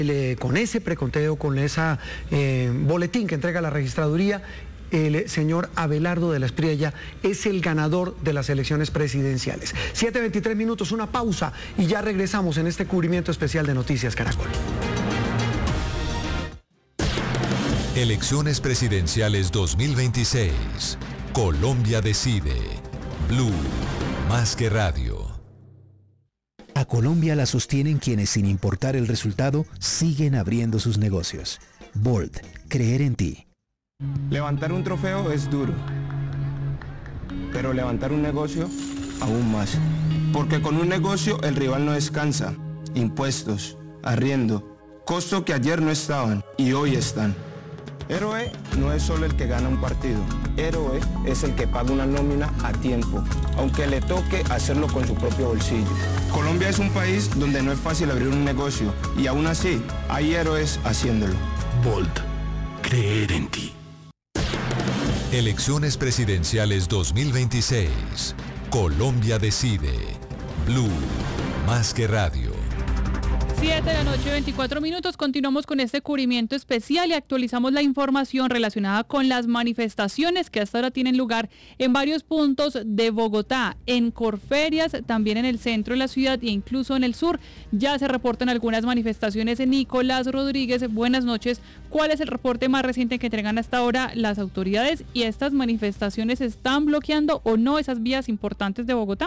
con ese preconteo, con esa boletín que entrega la registraduría, el señor Abelardo de la Espriella es el ganador de las elecciones presidenciales. 7:23 minutos, una pausa y ya regresamos en este cubrimiento especial de Noticias Caracol. Elecciones presidenciales 2026. Colombia decide. Blue, más que radio. A Colombia la sostienen quienes, sin importar el resultado, siguen abriendo sus negocios. Bold, creer en ti. Levantar un trofeo es duro, pero levantar un negocio aún más. Porque con un negocio el rival no descansa. Impuestos, arriendo, costos que ayer no estaban y hoy están. Héroe no es solo el que gana un partido. Héroe es el que paga una nómina a tiempo, aunque le toque hacerlo con su propio bolsillo. Colombia es un país donde no es fácil abrir un negocio y aún así hay héroes haciéndolo. Bold, creer en ti. Elecciones presidenciales 2026. Colombia decide. Blue, más que radio. 7:24 p.m. Continuamos con este cubrimiento especial y actualizamos la información relacionada con las manifestaciones que hasta ahora tienen lugar en varios puntos de Bogotá, en Corferias, también en el centro de la ciudad e incluso en el sur. Ya se reportan algunas manifestaciones. Nicolás Rodríguez, buenas noches. ¿Cuál es el reporte más reciente que entregan hasta ahora las autoridades? ¿Y estas manifestaciones están bloqueando o no esas vías importantes de Bogotá?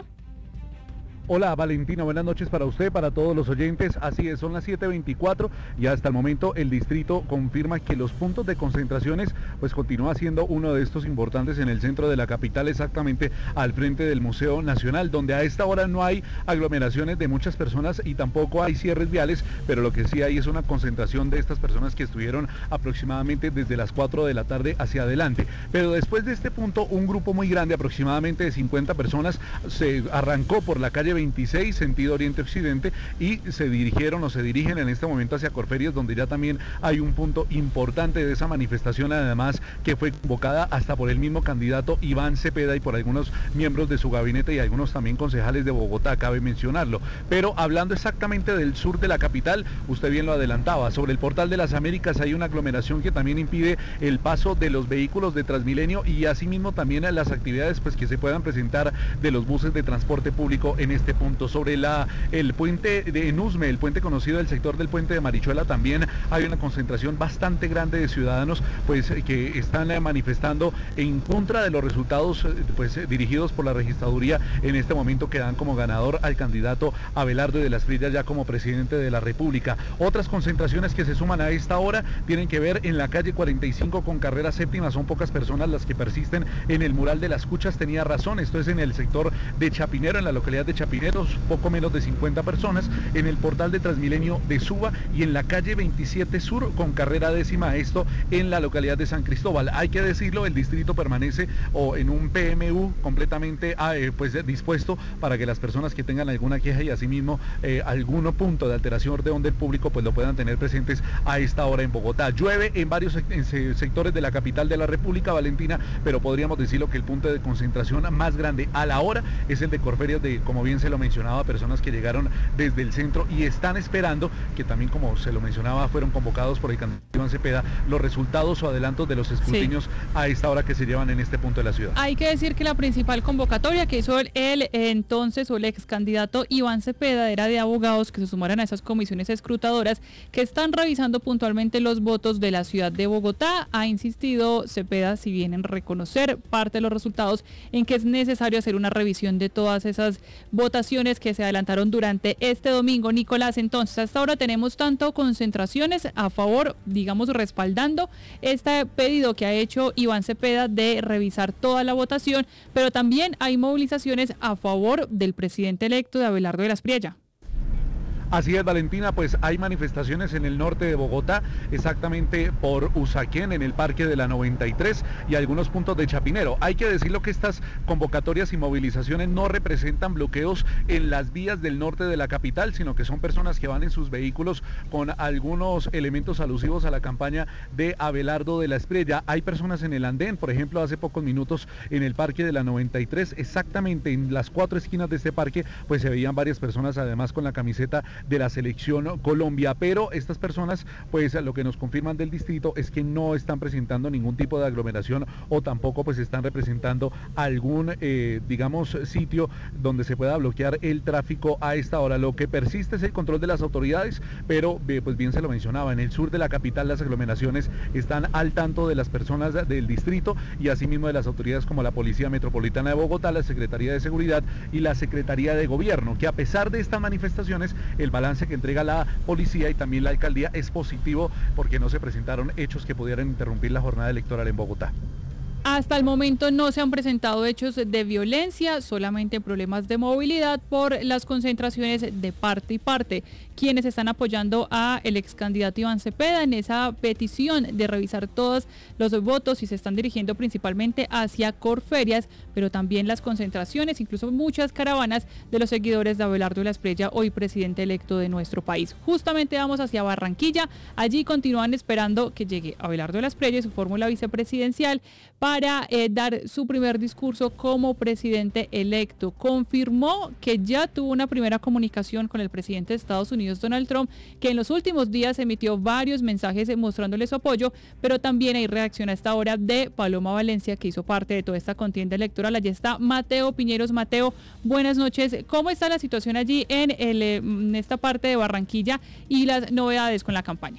Hola Valentina, buenas noches para usted, para todos los oyentes. Así es, son las 7:24 y hasta el momento el distrito confirma que los puntos de concentraciones pues continúa siendo uno de estos importantes en el centro de la capital, exactamente al frente del Museo Nacional, donde a esta hora no hay aglomeraciones de muchas personas y tampoco hay cierres viales, pero lo que sí hay es una concentración de estas personas que estuvieron aproximadamente desde las 4 de la tarde hacia adelante. Pero después de este punto, un grupo muy grande, aproximadamente de 50 personas, se arrancó por la calle 26, sentido oriente-occidente, y se dirigen en este momento hacia Corferias, donde ya también hay un punto importante de esa manifestación, además que fue convocada hasta por el mismo candidato Iván Cepeda y por algunos miembros de su gabinete y algunos también concejales de Bogotá, cabe mencionarlo. Pero hablando exactamente del sur de la capital, usted bien lo adelantaba, sobre el Portal de las Américas hay una aglomeración que también impide el paso de los vehículos de Transmilenio y asimismo también las actividades pues que se puedan presentar de los buses de transporte público en este punto. Sobre el puente de Enusme, el puente conocido del sector del puente de Marichuela, también hay una concentración bastante grande de ciudadanos pues que están manifestando en contra de los resultados pues dirigidos por la registraduría en este momento, que dan como ganador al candidato Abelardo de la Espriella ya como presidente de la República. Otras concentraciones que se suman a esta hora tienen que ver en la calle 45 con carrera séptima. Son pocas personas las que persisten en el mural de las Cuchas. Tenía razón, esto es en el sector de Chapinero, en la localidad de Chapinero, poco menos de 50 personas, en el portal de Transmilenio de Suba y en la calle 27 Sur con carrera décima, esto en la localidad de San Cristóbal. Hay que decirlo, el distrito permanece en un PMU completamente pues dispuesto para que las personas que tengan alguna queja y asimismo algún punto de alteración de orden público pues lo puedan tener presentes a esta hora en Bogotá. Llueve en varios sectores de la capital de la República, Valentina, pero podríamos decirlo que el punto de concentración más grande a la hora es el de Corferias, de, como bien se lo mencionaba, personas que llegaron desde el centro y están esperando, que también como se lo mencionaba fueron convocados por el candidato Iván Cepeda, los resultados o adelantos de los escrutinios a esta hora que se llevan en este punto de la ciudad. Hay que decir que la principal convocatoria que hizo el entonces o el ex candidato Iván Cepeda era de abogados que se sumaran a esas comisiones escrutadoras que están revisando puntualmente los votos de la ciudad de Bogotá. Ha insistido Cepeda, si bien en reconocer parte de los resultados, en que es necesario hacer una revisión de todas esas votaciones que se adelantaron durante este domingo. Nicolás, entonces hasta ahora tenemos tanto concentraciones a favor, digamos, respaldando este pedido que ha hecho Iván Cepeda de revisar toda la votación, pero también hay movilizaciones a favor del presidente electo, de Abelardo de la Espriella. Así es, Valentina, pues hay manifestaciones en el norte de Bogotá, exactamente por Usaquén, en el Parque de la 93 y algunos puntos de Chapinero. Hay que decirlo que estas convocatorias y movilizaciones no representan bloqueos en las vías del norte de la capital, sino que son personas que van en sus vehículos con algunos elementos alusivos a la campaña de Abelardo de la Espriella. Hay personas en el andén, por ejemplo, hace pocos minutos en el Parque de la 93, exactamente en las 4 esquinas de este parque, pues se veían varias personas además con la camiseta de la selección Colombia, pero estas personas, pues lo que nos confirman del distrito es que no están presentando ningún tipo de aglomeración o tampoco pues están representando algún, digamos, sitio donde se pueda bloquear el tráfico a esta hora. Lo que persiste es el control de las autoridades, pero pues bien se lo mencionaba, en el sur de la capital las aglomeraciones están al tanto de las personas del distrito y asimismo de las autoridades como la Policía Metropolitana de Bogotá, la Secretaría de Seguridad y la Secretaría de Gobierno, que a pesar de estas manifestaciones, el balance que entrega la policía y también la alcaldía es positivo porque no se presentaron hechos que pudieran interrumpir la jornada electoral en Bogotá. Hasta el momento no se han presentado hechos de violencia, solamente problemas de movilidad por las concentraciones de parte y parte. Quienes están apoyando a el ex candidato Iván Cepeda en esa petición de revisar todos los votos y se están dirigiendo principalmente hacia Corferias, pero también las concentraciones, incluso muchas caravanas de los seguidores de Abelardo de la Espriella, hoy presidente electo de nuestro país. Justamente vamos hacia Barranquilla, allí continúan esperando que llegue Abelardo de la Espriella y su fórmula vicepresidencial para dar su primer discurso como presidente electo. Confirmó que ya tuvo una primera comunicación con el presidente de Estados Unidos, Donald Trump, que en los últimos días emitió varios mensajes mostrándole su apoyo, pero también hay reacción a esta hora de Paloma Valencia, que hizo parte de toda esta contienda electoral. Allí está Mateo Piñeros. Mateo, buenas noches. ¿Cómo está la situación allí en esta parte de Barranquilla y las novedades con la campaña?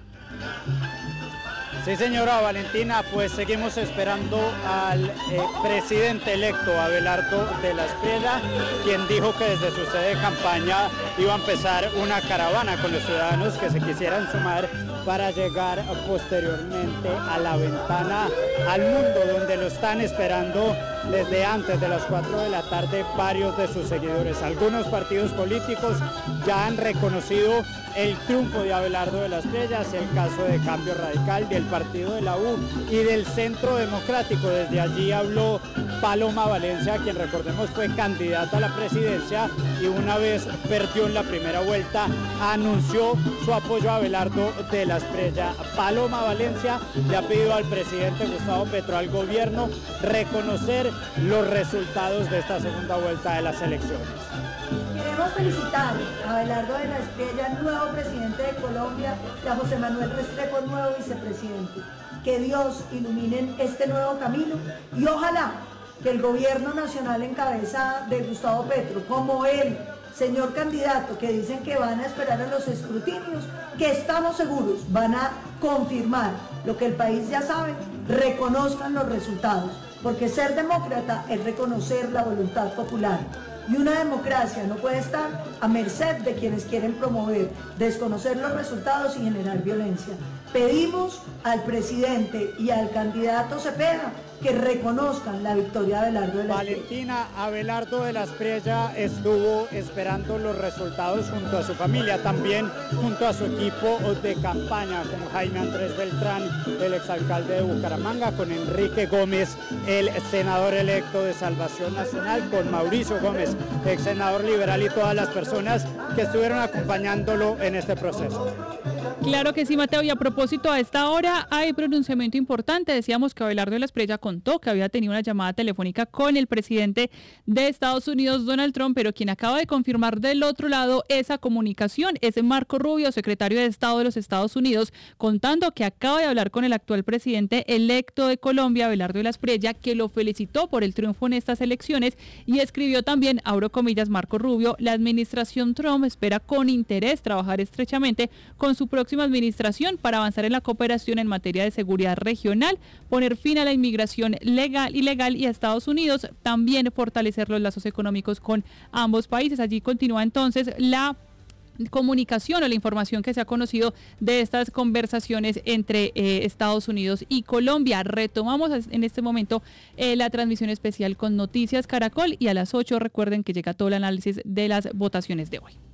Sí, señora Valentina, pues seguimos esperando al presidente electo Abelardo de la Espriella, quien dijo que desde su sede de campaña iba a empezar una caravana con los ciudadanos que se quisieran sumar para llegar posteriormente a la ventana al mundo, donde lo están esperando desde antes de las 4 de la tarde varios de sus seguidores. Algunos partidos políticos ya han reconocido el triunfo de Abelardo de la Espriella, es el caso de Cambio Radical, del partido de la U y del Centro Democrático. Desde allí habló Paloma Valencia, quien recordemos fue candidata a la presidencia y una vez perdió en la primera vuelta, anunció su apoyo a Abelardo de la Espriella. Paloma Valencia le ha pedido al presidente Gustavo Petro, al gobierno, reconocer los resultados de esta segunda vuelta de las elecciones. Queremos felicitar a Abelardo de la Espriella, nuevo presidente de Colombia, y a José Manuel Restrepo, nuevo vicepresidente. Que Dios ilumine este nuevo camino y ojalá que el gobierno nacional en cabeza de Gustavo Petro, como el señor candidato que dicen que van a esperar a los escrutinios, que estamos seguros van a confirmar lo que el país ya sabe, reconozcan los resultados, porque ser demócrata es reconocer la voluntad popular. Y una democracia no puede estar a merced de quienes quieren promover, desconocer los resultados y generar violencia. Pedimos al presidente y al candidato Cepeda que reconozcan la victoria de Abelardo de la Espriella. Valentina, Abelardo de la Espriella estuvo esperando los resultados junto a su familia, también junto a su equipo de campaña, con Jaime Andrés Beltrán, el exalcalde de Bucaramanga, con Enrique Gómez, el senador electo de Salvación Nacional, con Mauricio Gómez, ex senador liberal, y todas las personas que estuvieron acompañándolo en este proceso. Claro que sí, Mateo, y a propósito, a esta hora hay pronunciamiento importante. Decíamos que Abelardo de la Espriella contó que había tenido una llamada telefónica con el presidente de Estados Unidos, Donald Trump, pero quien acaba de confirmar del otro lado esa comunicación es Marco Rubio, secretario de Estado de los Estados Unidos, contando que acaba de hablar con el actual presidente electo de Colombia, Abelardo de la Espriella, que lo felicitó por el triunfo en estas elecciones y escribió también, abro comillas, Marco Rubio: la administración Trump espera con interés trabajar estrechamente con su próxima administración para avanzar en la cooperación en materia de seguridad regional, poner fin a la inmigración ilegal y a Estados Unidos, también fortalecer los lazos económicos con ambos países. Allí continúa entonces la comunicación o la información que se ha conocido de estas conversaciones entre Estados Unidos y Colombia. Retomamos en este momento la transmisión especial con Noticias Caracol y a las 8 recuerden que llega todo el análisis de las votaciones de hoy.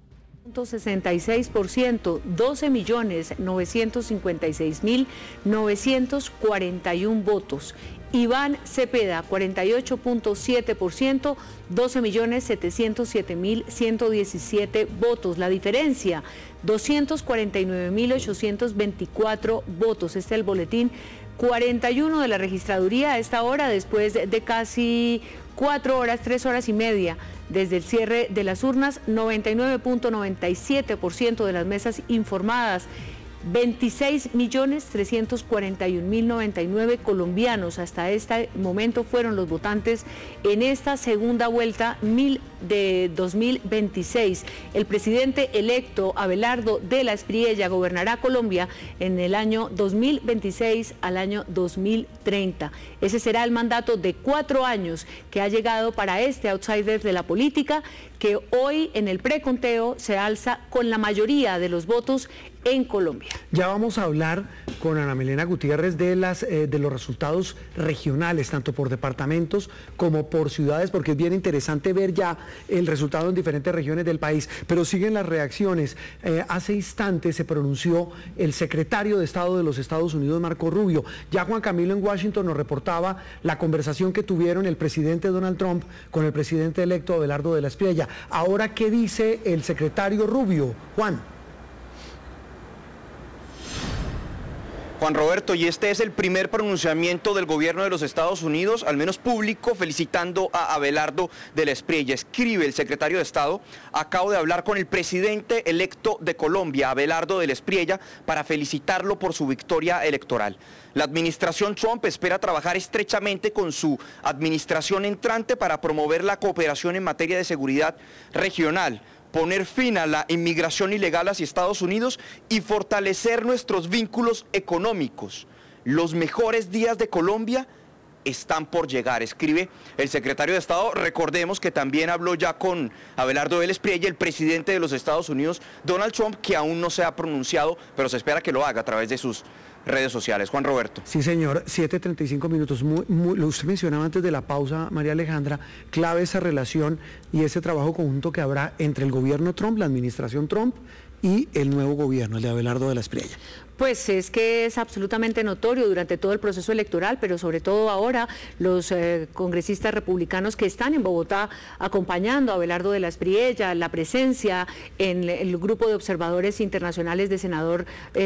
66%, 12.956.941 votos. Iván Cepeda, 48.7%, 12.707.117 votos. La diferencia, 249.824 votos. Este es el boletín 41 de la registraduría a esta hora, después de casi 4 horas, 3 horas y media Desde el cierre de las urnas, 99.97% de las mesas informadas. 26.341.099 colombianos hasta este momento fueron los votantes en esta segunda vuelta de 2026. El presidente electo Abelardo de la Espriella gobernará Colombia en el año 2026 al año 2030. Ese será el mandato de 4 años que ha llegado para este outsider de la política, que hoy en el preconteo se alza con la mayoría de los votos en Colombia. Ya vamos a hablar con Ana Milena Gutiérrez de los resultados regionales, tanto por departamentos como por ciudades, porque es bien interesante ver ya el resultado en diferentes regiones del país, pero siguen las reacciones. Hace instantes se pronunció el secretario de Estado de los Estados Unidos, Marco Rubio. Ya Juan Camilo en Washington nos reportaba la conversación que tuvieron el presidente Donald Trump con el presidente electo Abelardo de la Espriella. Ahora, ¿qué dice el secretario Rubio? Juan Roberto, y este es el primer pronunciamiento del gobierno de los Estados Unidos, al menos público, felicitando a Abelardo de la Espriella. Escribe el secretario de Estado: acabo de hablar con el presidente electo de Colombia, Abelardo de la Espriella, para felicitarlo por su victoria electoral. La administración Trump espera trabajar estrechamente con su administración entrante para promover la cooperación en materia de seguridad regional, poner fin a la inmigración ilegal hacia Estados Unidos y fortalecer nuestros vínculos económicos. Los mejores días de Colombia están por llegar, escribe el secretario de Estado. Recordemos que también habló ya con Abelardo de la Espriella el presidente de los Estados Unidos, Donald Trump, que aún no se ha pronunciado, pero se espera que lo haga a través de sus redes sociales. Juan Roberto. Sí, señor, 7:35 minutos. Lo usted mencionaba antes de la pausa, María Alejandra, clave esa relación y ese trabajo conjunto que habrá entre el gobierno Trump, la administración Trump y el nuevo gobierno, el de Abelardo de la Espriella. Pues es que es absolutamente notorio durante todo el proceso electoral, pero sobre todo ahora los congresistas republicanos que están en Bogotá acompañando a Abelardo de la Espriella, la presencia en el grupo de observadores internacionales de senador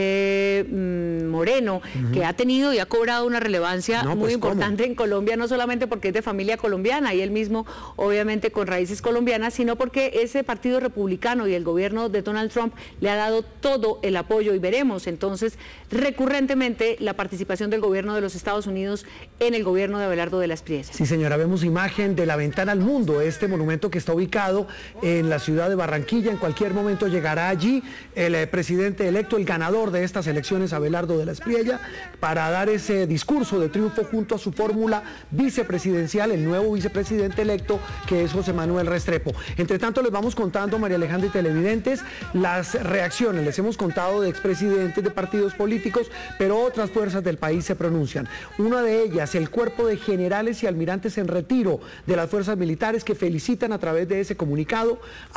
Moreno, que ha tenido y ha cobrado una relevancia muy importante en Colombia, no solamente porque es de familia colombiana y él mismo obviamente con raíces colombianas, sino porque ese partido republicano y el gobierno de Donald Trump le ha dado todo el apoyo, y veremos entonces recurrentemente la participación del gobierno de los Estados Unidos en el gobierno de Abelardo de la Espriella. Sí, señora, vemos imagen de la Ventana al Mundo, este monumento que está ubicado en la ciudad de Barranquilla. En cualquier momento llegará allí el presidente electo, el ganador de estas elecciones, Abelardo de la Espriella, para dar ese discurso de triunfo junto a su fórmula vicepresidencial, el nuevo vicepresidente electo, que es José Manuel Restrepo. Entre tanto, les vamos contando, María Alejandra y televidentes, las reacciones. Les hemos contado de expresidentes de partidos políticos, pero otras fuerzas del país se pronuncian. Una de ellas, el cuerpo de generales y almirantes en retiro de las fuerzas militares, que felicitan a través de ese comunicado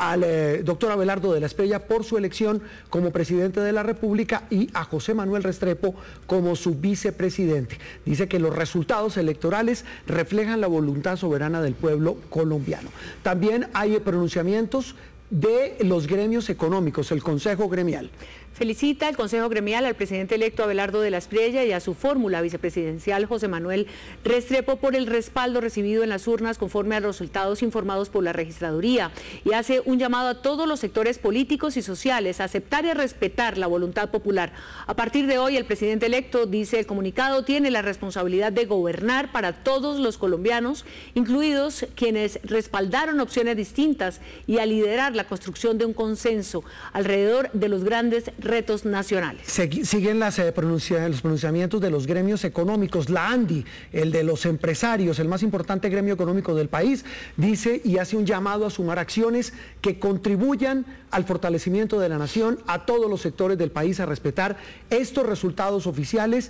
al doctor Abelardo de la Espriella por su elección como presidente de la República y a José Manuel Restrepo como su vicepresidente. Dice que los resultados electorales reflejan la voluntad soberana del pueblo colombiano. También hay pronunciamientos de los gremios económicos, el Consejo Gremial. Felicita el Consejo Gremial al presidente electo Abelardo de la Espriella y a su fórmula vicepresidencial José Manuel Restrepo por el respaldo recibido en las urnas conforme a los resultados informados por la registraduría, y hace un llamado a todos los sectores políticos y sociales a aceptar y a respetar la voluntad popular. A partir de hoy, el presidente electo, dice el comunicado, tiene la responsabilidad de gobernar para todos los colombianos, incluidos quienes respaldaron opciones distintas, y a liderar la construcción de un consenso alrededor de los grandes retos nacionales. Siguen los pronunciamientos de los gremios económicos. La ANDI, el de los empresarios, el más importante gremio económico del país, dice y hace un llamado a sumar acciones que contribuyan al fortalecimiento de la nación, a todos los sectores del país, a respetar estos resultados oficiales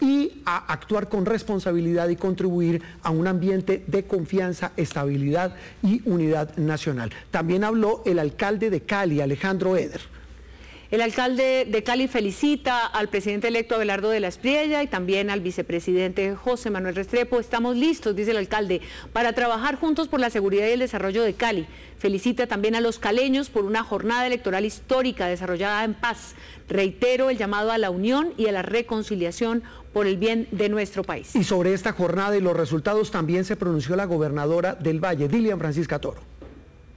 y a actuar con responsabilidad y contribuir a un ambiente de confianza, estabilidad y unidad nacional. También habló el alcalde de Cali, Alejandro Eder. El alcalde de Cali felicita al presidente electo Abelardo de la Espriella y también al vicepresidente José Manuel Restrepo. Estamos listos, dice el alcalde, para trabajar juntos por la seguridad y el desarrollo de Cali. Felicita también a los caleños por una jornada electoral histórica desarrollada en paz. Reitero el llamado a la unión y a la reconciliación por el bien de nuestro país. Y sobre esta jornada y los resultados también se pronunció la gobernadora del Valle, Dilian Francisca Toro.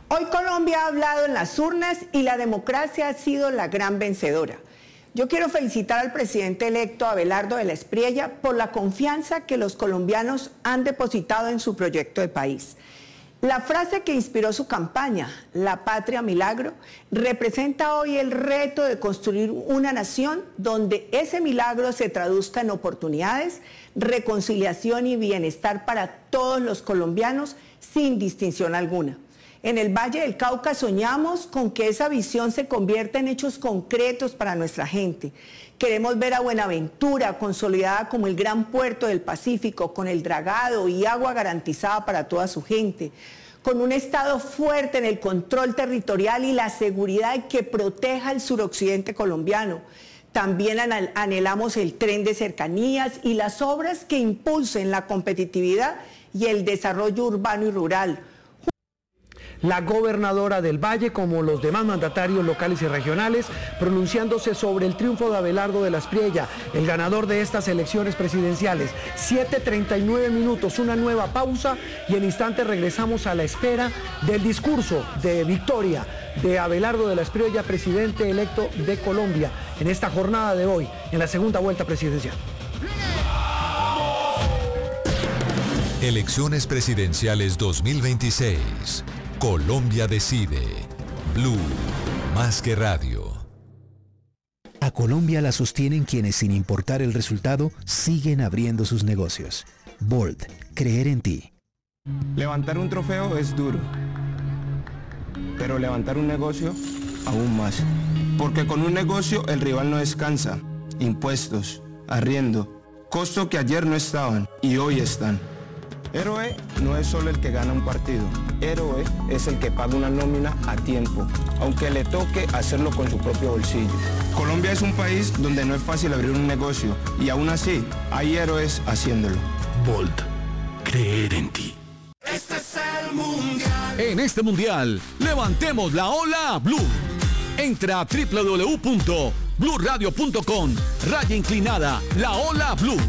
Hoy Colombia ha hablado en las urnas y la democracia ha sido la gran vencedora. Yo quiero felicitar al presidente electo Abelardo de la Espriella por la confianza que los colombianos han depositado en su proyecto de país. La frase que inspiró su campaña, la patria milagro, representa hoy el reto de construir una nación donde ese milagro se traduzca en oportunidades, reconciliación y bienestar para todos los colombianos sin distinción alguna. En el Valle del Cauca soñamos con que esa visión se convierta en hechos concretos para nuestra gente. Queremos ver a Buenaventura consolidada como el gran puerto del Pacífico, con el dragado y agua garantizada para toda su gente, con un Estado fuerte en el control territorial y la seguridad que proteja el suroccidente colombiano. También anhelamos el tren de cercanías y las obras que impulsen la competitividad y el desarrollo urbano y rural. La gobernadora del Valle, como los demás mandatarios locales y regionales, pronunciándose sobre el triunfo de Abelardo de la Espriella, el ganador de estas elecciones presidenciales. 7:39 minutos, una nueva pausa y en instantes regresamos a la espera del discurso de victoria de Abelardo de la Espriella, presidente electo de Colombia, en esta jornada de hoy, en la segunda vuelta presidencial. Elecciones presidenciales 2026. Colombia decide. Blue, más que radio. A Colombia la sostienen quienes, sin importar el resultado, siguen abriendo sus negocios. Bold, creer en ti. Levantar un trofeo es duro, pero levantar un negocio aún más. Porque con un negocio el rival no descansa. Impuestos, arriendo, costos que ayer no estaban y hoy están. Héroe no es solo el que gana un partido, héroe es el que paga una nómina a tiempo, aunque le toque hacerlo con su propio bolsillo. Colombia es un país donde no es fácil abrir un negocio y aún así hay héroes haciéndolo. Bold, creer en ti. Este es el mundial. En este mundial, levantemos la ola Blue. Entra a www.bluradio.com, /la ola Blue.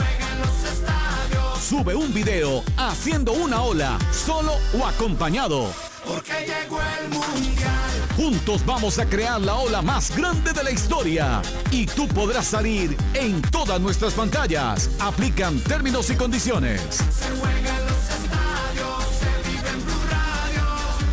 Sube un video haciendo una ola, solo o acompañado. Porque llegó el mundial. Juntos vamos a crear la ola más grande de la historia. Y tú podrás salir en todas nuestras pantallas. Aplican términos y condiciones. Se juega en los estadios, se vive en Blue Radio.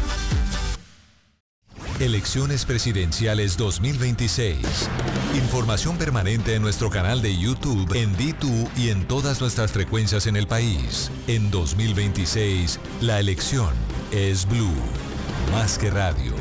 Elecciones presidenciales 2026. Información permanente en nuestro canal de YouTube, en D2 y en todas nuestras frecuencias en el país. En 2026, la elección es Blue, más que radio.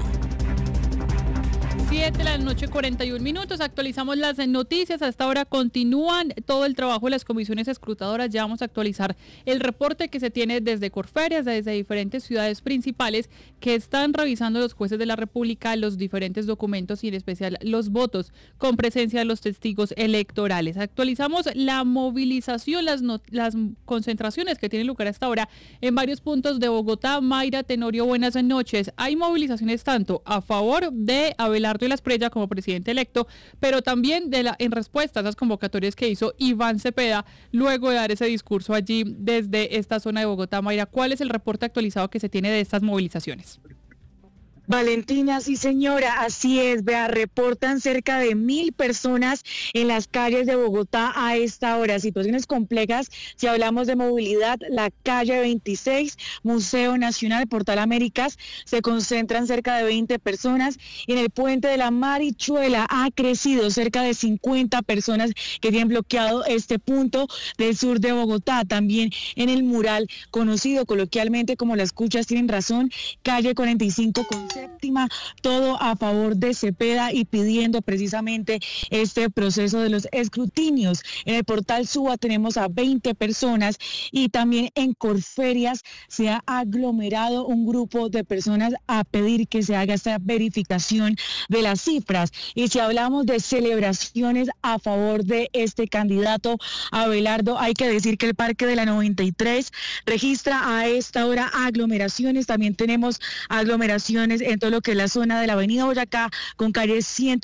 7:41. Actualizamos las noticias. Hasta ahora continúan todo el trabajo de las comisiones escrutadoras. Ya vamos a actualizar el reporte que se tiene desde Corferias, desde diferentes ciudades principales que están revisando los jueces de la República los diferentes documentos y en especial los votos con presencia de los testigos electorales. Actualizamos la movilización, las concentraciones que tienen lugar hasta ahora en varios puntos de Bogotá. Mayra Tenorio, buenas noches. Hay movilizaciones tanto a favor de Abelardo de la Espriella como presidente electo, pero también en respuesta a esas convocatorias que hizo Iván Cepeda luego de dar ese discurso allí desde esta zona de Bogotá. Mayra, ¿cuál es el reporte actualizado que se tiene de estas movilizaciones? Valentina, sí señora, así es, vea, reportan cerca de 1.000 personas en las calles de Bogotá a esta hora, situaciones complejas, si hablamos de movilidad, la calle 26, Museo Nacional, Portal Américas, se concentran cerca de 20 personas, y en el puente de la Marichuela ha crecido cerca de 50 personas que tienen bloqueado este punto del sur de Bogotá, también en el mural conocido coloquialmente como Las Cuchas tienen razón, calle 45 con séptima, todo a favor de Cepeda y pidiendo precisamente este proceso de los escrutinios. En el portal Suba tenemos a 20 personas y también en Corferias se ha aglomerado un grupo de personas a pedir que se haga esta verificación de las cifras. Y si hablamos de celebraciones a favor de este candidato Abelardo, hay que decir que el Parque de la 93 registra a esta hora aglomeraciones, también tenemos aglomeraciones en todo lo que es la zona de la avenida Boyacá, con calle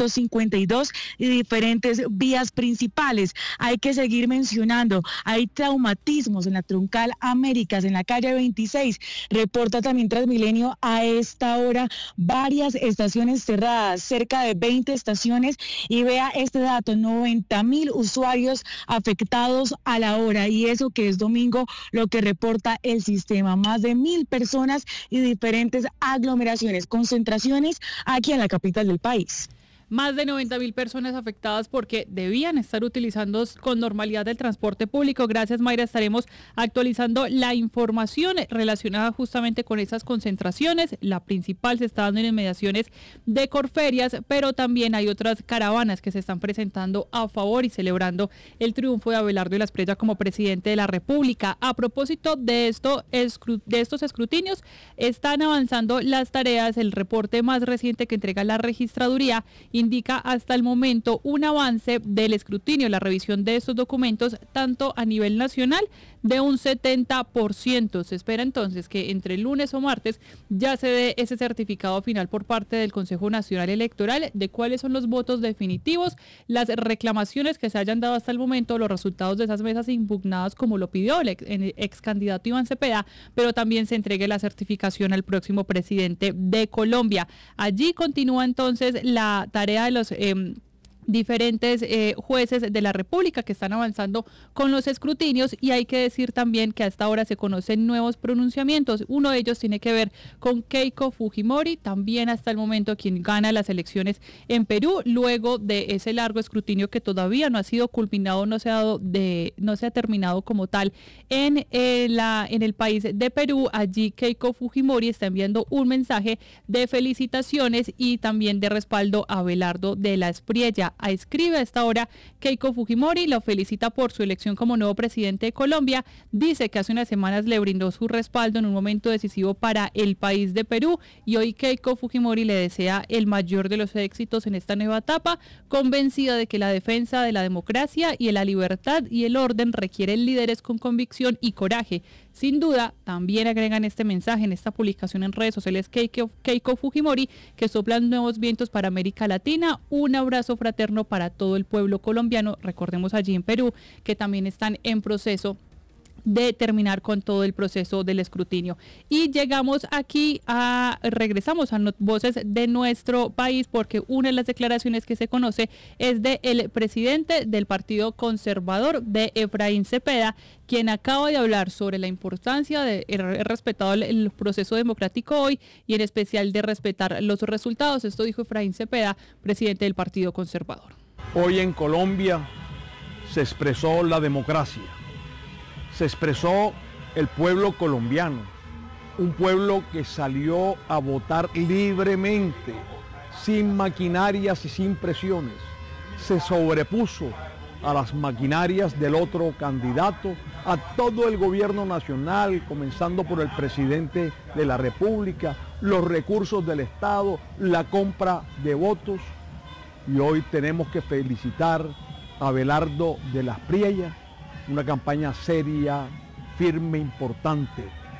152 y diferentes vías principales. Hay que seguir mencionando, hay traumatismos en la Troncal Américas, en la calle 26. Reporta también Transmilenio a esta hora varias estaciones cerradas, cerca de 20 estaciones, y vea este dato, 90,000 usuarios afectados a la hora, y eso que es domingo, lo que reporta el sistema, más de 1,000 personas y diferentes aglomeraciones, concentraciones aquí en la capital del país. Más de 90,000 personas afectadas porque debían estar utilizando con normalidad el transporte público. Gracias, Mayra. Estaremos actualizando la información relacionada justamente con esas concentraciones. La principal se está dando en inmediaciones de Corferias, pero también hay otras caravanas que se están presentando a favor y celebrando el triunfo de Abelardo de la Espriella como presidente de la República. A propósito de estos escrutinios, están avanzando las tareas. El reporte más reciente que entrega la registraduría indica hasta el momento un avance del escrutinio, la revisión de estos documentos, tanto a nivel nacional de un 70%. Se espera entonces que entre lunes o martes ya se dé ese certificado final por parte del Consejo Nacional Electoral de cuáles son los votos definitivos, las reclamaciones que se hayan dado hasta el momento, los resultados de esas mesas impugnadas como lo pidió el ex candidato Iván Cepeda, pero también se entregue la certificación al próximo presidente de Colombia. Allí continúa entonces la tarea de los diferentes jueces de la República que están avanzando con los escrutinios, y hay que decir también que hasta ahora se conocen nuevos pronunciamientos. Uno de ellos tiene que ver con Keiko Fujimori, también hasta el momento quien gana las elecciones en Perú, luego de ese largo escrutinio que todavía no ha sido culminado, no se ha terminado como tal en el país de Perú. Allí Keiko Fujimori está enviando un mensaje de felicitaciones y también de respaldo a Abelardo de la Espriella. Escribe a esta hora Keiko Fujimori, lo felicita por su elección como nuevo presidente de Colombia, dice que hace unas semanas le brindó su respaldo en un momento decisivo para el país de Perú, y hoy Keiko Fujimori le desea el mayor de los éxitos en esta nueva etapa, convencida de que la defensa de la democracia y de la libertad y el orden requieren líderes con convicción y coraje. Sin duda, también agregan este mensaje en esta publicación en redes sociales Keiko Fujimori, que soplan nuevos vientos para América Latina. Un abrazo fraterno para todo el pueblo colombiano. Recordemos allí en Perú que también están en proceso de terminar con todo el proceso del escrutinio. Y llegamos aquí regresamos a voces de nuestro país, porque una de las declaraciones que se conoce es del presidente del Partido Conservador, de Efraín Cepeda, quien acaba de hablar sobre la importancia de respetar el proceso democrático hoy y en especial de respetar los resultados. Esto dijo Efraín Cepeda, presidente del Partido Conservador. Hoy en Colombia se expresó la democracia. Se expresó el pueblo colombiano, un pueblo que salió a votar libremente, sin maquinarias y sin presiones. Se sobrepuso a las maquinarias del otro candidato, a todo el gobierno nacional, comenzando por el presidente de la República, los recursos del Estado, la compra de votos. Y hoy tenemos que felicitar a Abelardo de la Espriella, una campaña seria, firme, importante.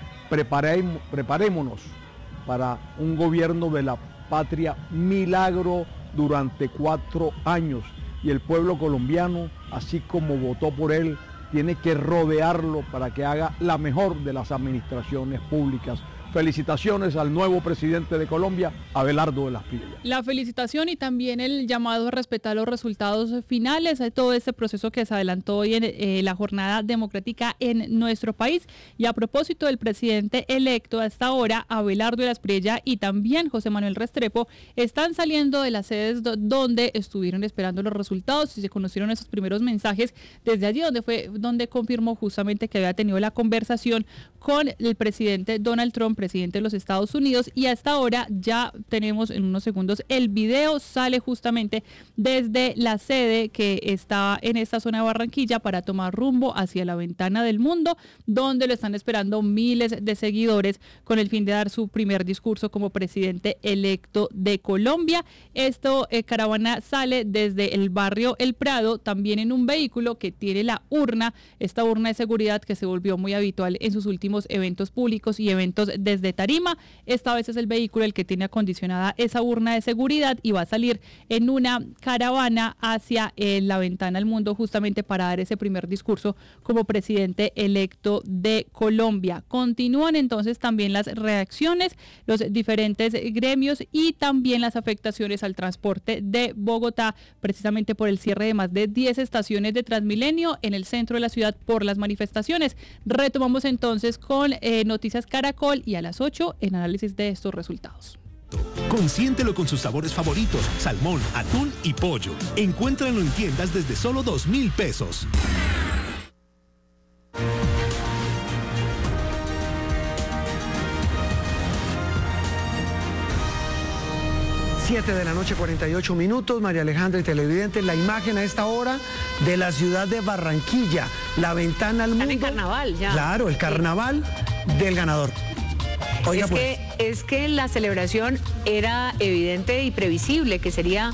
Preparémonos para un gobierno de la patria milagro durante 4 años, y el pueblo colombiano, así como votó por él, tiene que rodearlo para que haga la mejor de las administraciones públicas. Felicitaciones al nuevo presidente de Colombia, Abelardo de la Espriella. La felicitación y también el llamado a respetar los resultados finales de todo este proceso que se adelantó hoy en la jornada democrática en nuestro país. Y a propósito del presidente electo, hasta ahora Abelardo de la Espriella y también José Manuel Restrepo están saliendo de las sedes donde estuvieron esperando los resultados y se conocieron esos primeros mensajes desde allí, donde confirmó justamente que había tenido la conversación con el presidente Donald Trump, presidente de los Estados Unidos, y hasta ahora ya tenemos en unos segundos el video, sale justamente desde la sede que está en esta zona de Barranquilla para tomar rumbo hacia la Ventana del Mundo, donde lo están esperando miles de seguidores con el fin de dar su primer discurso como presidente electo de Colombia. Caravana sale desde el barrio El Prado, también en un vehículo que tiene la urna, esta urna de seguridad que se volvió muy habitual en sus últimos eventos públicos y eventos desde Tarima. Esta vez es el vehículo el que tiene acondicionada esa urna de seguridad y va a salir en una caravana hacia la ventana al mundo, justamente para dar ese primer discurso como presidente electo de Colombia. Continúan entonces también las reacciones, los diferentes gremios y también las afectaciones al transporte de Bogotá, precisamente por el cierre de más de 10 estaciones de Transmilenio en el centro de la ciudad por las manifestaciones. Retomamos entonces con Noticias Caracol y a las 8 en análisis de estos resultados. Consiéntelo con sus sabores favoritos, salmón, atún y pollo. Encuéntralo en tiendas desde solo 2.000 pesos. Siete de la noche, 48 minutos. María Alejandra y televidentes, la imagen a esta hora de la ciudad de Barranquilla, la ventana al mundo. Están en carnaval ya. Claro, el carnaval del ganador. Oiga, es que la celebración era evidente y previsible, que sería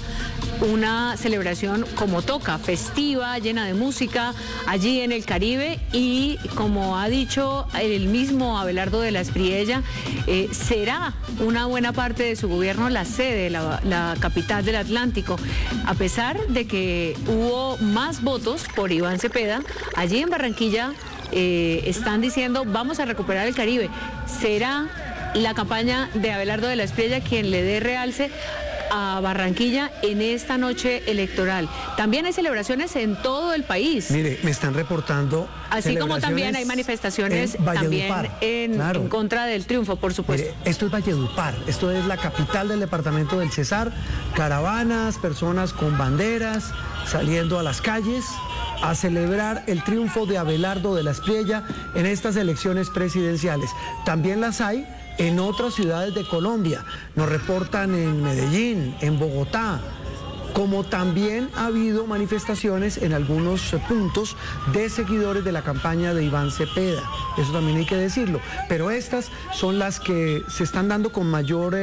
una celebración como toca, festiva, llena de música, allí en el Caribe, y como ha dicho el mismo Abelardo de la Espriella, será una buena parte de su gobierno la sede, la capital del Atlántico, a pesar de que hubo más votos por Iván Cepeda. Allí en Barranquilla están diciendo vamos a recuperar el Caribe. Será la campaña de Abelardo de la Espriella quien le dé realce a Barranquilla en esta noche electoral. También hay celebraciones en todo el país. Mire, me están reportando. Así como también hay manifestaciones también en contra del triunfo, por supuesto. Mire, esto es Valledupar, esto es la capital del departamento del Cesar. Caravanas, personas con banderas saliendo a las calles a celebrar el triunfo de Abelardo de la Espriella en estas elecciones presidenciales. También las hay en otras ciudades de Colombia. Nos reportan en Medellín, en Bogotá, como también ha habido manifestaciones en algunos puntos de seguidores de la campaña de Iván Cepeda. Eso también hay que decirlo. Pero estas son las que se están dando con mayor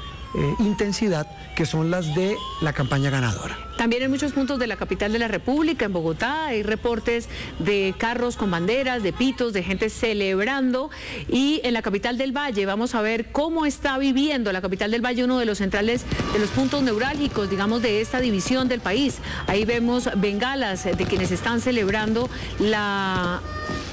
intensidad, que son las de la campaña ganadora. También en muchos puntos de la capital de la República, en Bogotá, hay reportes de carros con banderas, de pitos, de gente celebrando. Y en la capital del Valle vamos a ver cómo está viviendo la capital del Valle, uno de los centrales, de los puntos neurálgicos, digamos, de esta división del país. Ahí vemos bengalas de quienes están celebrando la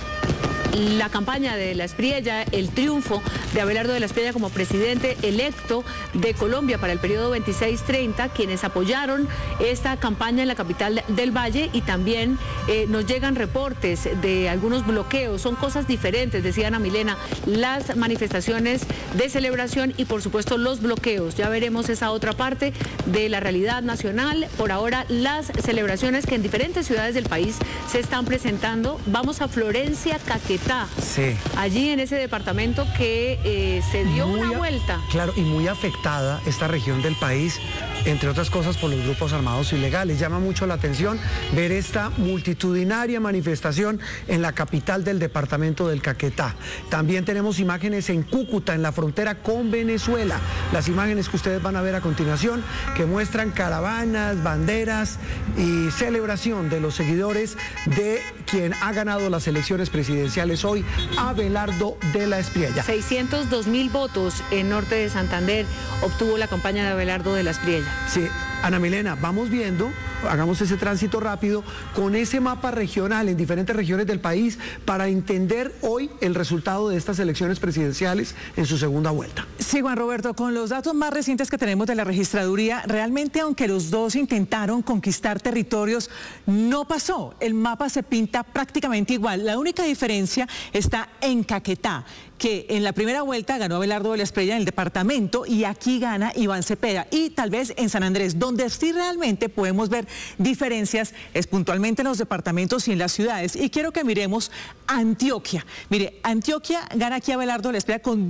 campaña de la Espriella, el triunfo de Abelardo de la Espriella como presidente electo de Colombia para el periodo 26-30, quienes apoyaron esta campaña en la capital del Valle. Y también nos llegan reportes de algunos bloqueos, son cosas diferentes, decía Ana Milena, las manifestaciones de celebración y por supuesto los bloqueos. Ya veremos esa otra parte de la realidad nacional. Por ahora, las celebraciones que en diferentes ciudades del país se están presentando. Vamos a Florencia, Caquetá. Sí. Allí en ese departamento que se dio una vuelta. Claro, y muy afectada esta región del país, entre otras cosas por los grupos armados ilegales. Llama mucho la atención ver esta multitudinaria manifestación en la capital del departamento del Caquetá. También tenemos imágenes en Cúcuta, en la frontera con Venezuela. Las imágenes que ustedes van a ver a continuación, que muestran caravanas, banderas y celebración de los seguidores de quien ha ganado las elecciones presidenciales hoy, Abelardo de la Espriella. 602.000 votos en norte de Santander obtuvo la campaña de Abelardo de la Espriella. Sí, Ana Milena, vamos viendo, hagamos ese tránsito rápido con ese mapa regional en diferentes regiones del país para entender hoy el resultado de estas elecciones presidenciales en su segunda vuelta. Sí, Juan Roberto, con los datos más recientes que tenemos de la registraduría, realmente aunque los dos intentaron conquistar territorios, no pasó. El mapa se pinta prácticamente igual. La única diferencia está en Caquetá, que en la primera vuelta ganó Abelardo de la Espriella en el departamento y aquí gana Iván Cepeda. Y tal vez en San Andrés, donde sí realmente podemos ver diferencias, es puntualmente en los departamentos y en las ciudades. Y quiero que miremos Antioquia. Mire, Antioquia gana aquí Abelardo de la Espriella con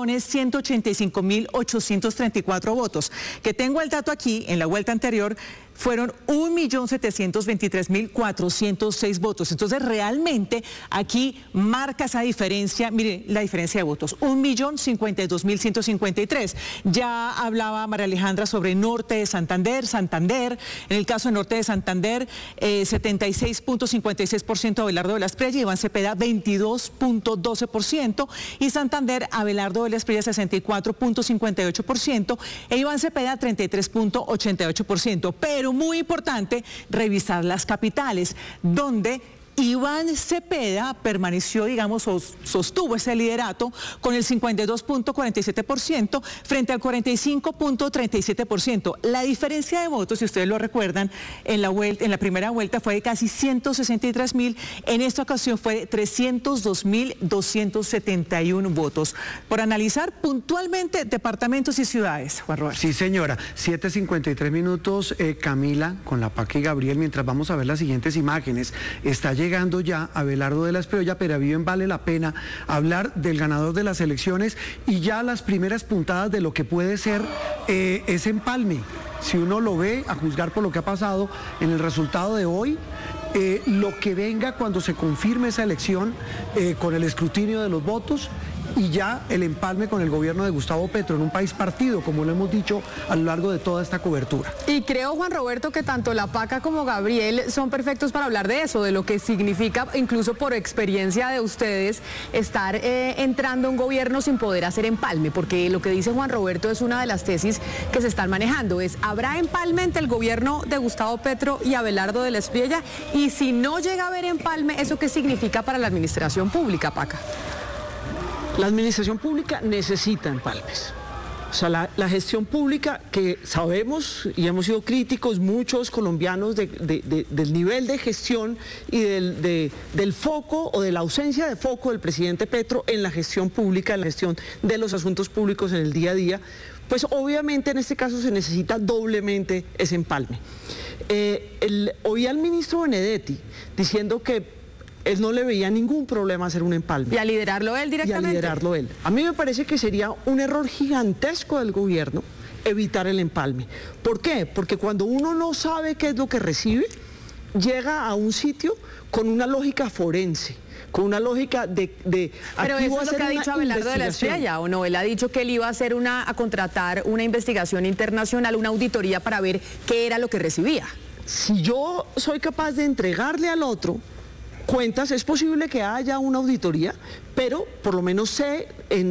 2.185.834 votos. Que tengo el dato aquí, en la vuelta anterior, fueron 1.723.406 votos. Entonces, realmente aquí marca esa diferencia. Mire la diferencia de votos, 1.052.153. Ya hablaba María Alejandra sobre Norte de Santander. En el caso de Norte de Santander, 76.56% Abelardo de la Espriella, Iván Cepeda 22.12%, y Santander, Abelardo de la Espriella 64.58% e Iván Cepeda 33.88%. Pero muy importante revisar las capitales, donde Iván Cepeda permaneció, digamos, sostuvo ese liderato con el 52.47% frente al 45.37%. La diferencia de votos, si ustedes lo recuerdan, en la primera vuelta fue de casi 163.000, en esta ocasión fue de 302.271 votos. Por analizar puntualmente departamentos y ciudades, Juan Roberto. Sí, señora. 7:53 minutos, Camila, con la PAC y Gabriel, mientras vamos a ver las siguientes imágenes. Está llegando ya Abelardo de la Espriella, pero bien vale la pena hablar del ganador de las elecciones y ya las primeras puntadas de lo que puede ser ese empalme. Si uno lo ve, a juzgar por lo que ha pasado en el resultado de hoy, lo que venga cuando se confirme esa elección con el escrutinio de los votos, y ya el empalme con el gobierno de Gustavo Petro en un país partido, como lo hemos dicho a lo largo de toda esta cobertura. Y creo, Juan Roberto, que tanto la PACA como Gabriel son perfectos para hablar de eso, de lo que significa, incluso por experiencia de ustedes, estar entrando a un gobierno sin poder hacer empalme, porque lo que dice Juan Roberto es una de las tesis que se están manejando, ¿habrá empalme entre el gobierno de Gustavo Petro y Abelardo de la Espriella? Y si no llega a haber empalme, ¿eso qué significa para la administración pública, PACA? La administración pública necesita empalmes. O sea, la gestión pública, que sabemos y hemos sido críticos muchos colombianos del nivel de gestión y del foco o de la ausencia de foco del presidente Petro en la gestión pública, en la gestión de los asuntos públicos en el día a día, pues obviamente en este caso se necesita doblemente ese empalme. Oí al ministro Benedetti diciendo que él no le veía ningún problema hacer un empalme. ¿Y a liderarlo él directamente? Y a liderarlo él. A mí me parece que sería un error gigantesco del gobierno evitar el empalme. ¿Por qué? Porque cuando uno no sabe qué es lo que recibe, llega a un sitio con una lógica forense, con una lógica de pero eso es lo que ha dicho Abelardo de la Espriella, ¿o no? Él ha dicho que él iba a hacer a contratar una investigación internacional, una auditoría para ver qué era lo que recibía. Si yo soy capaz de entregarle al otro cuentas, es posible que haya una auditoría, pero por lo menos sé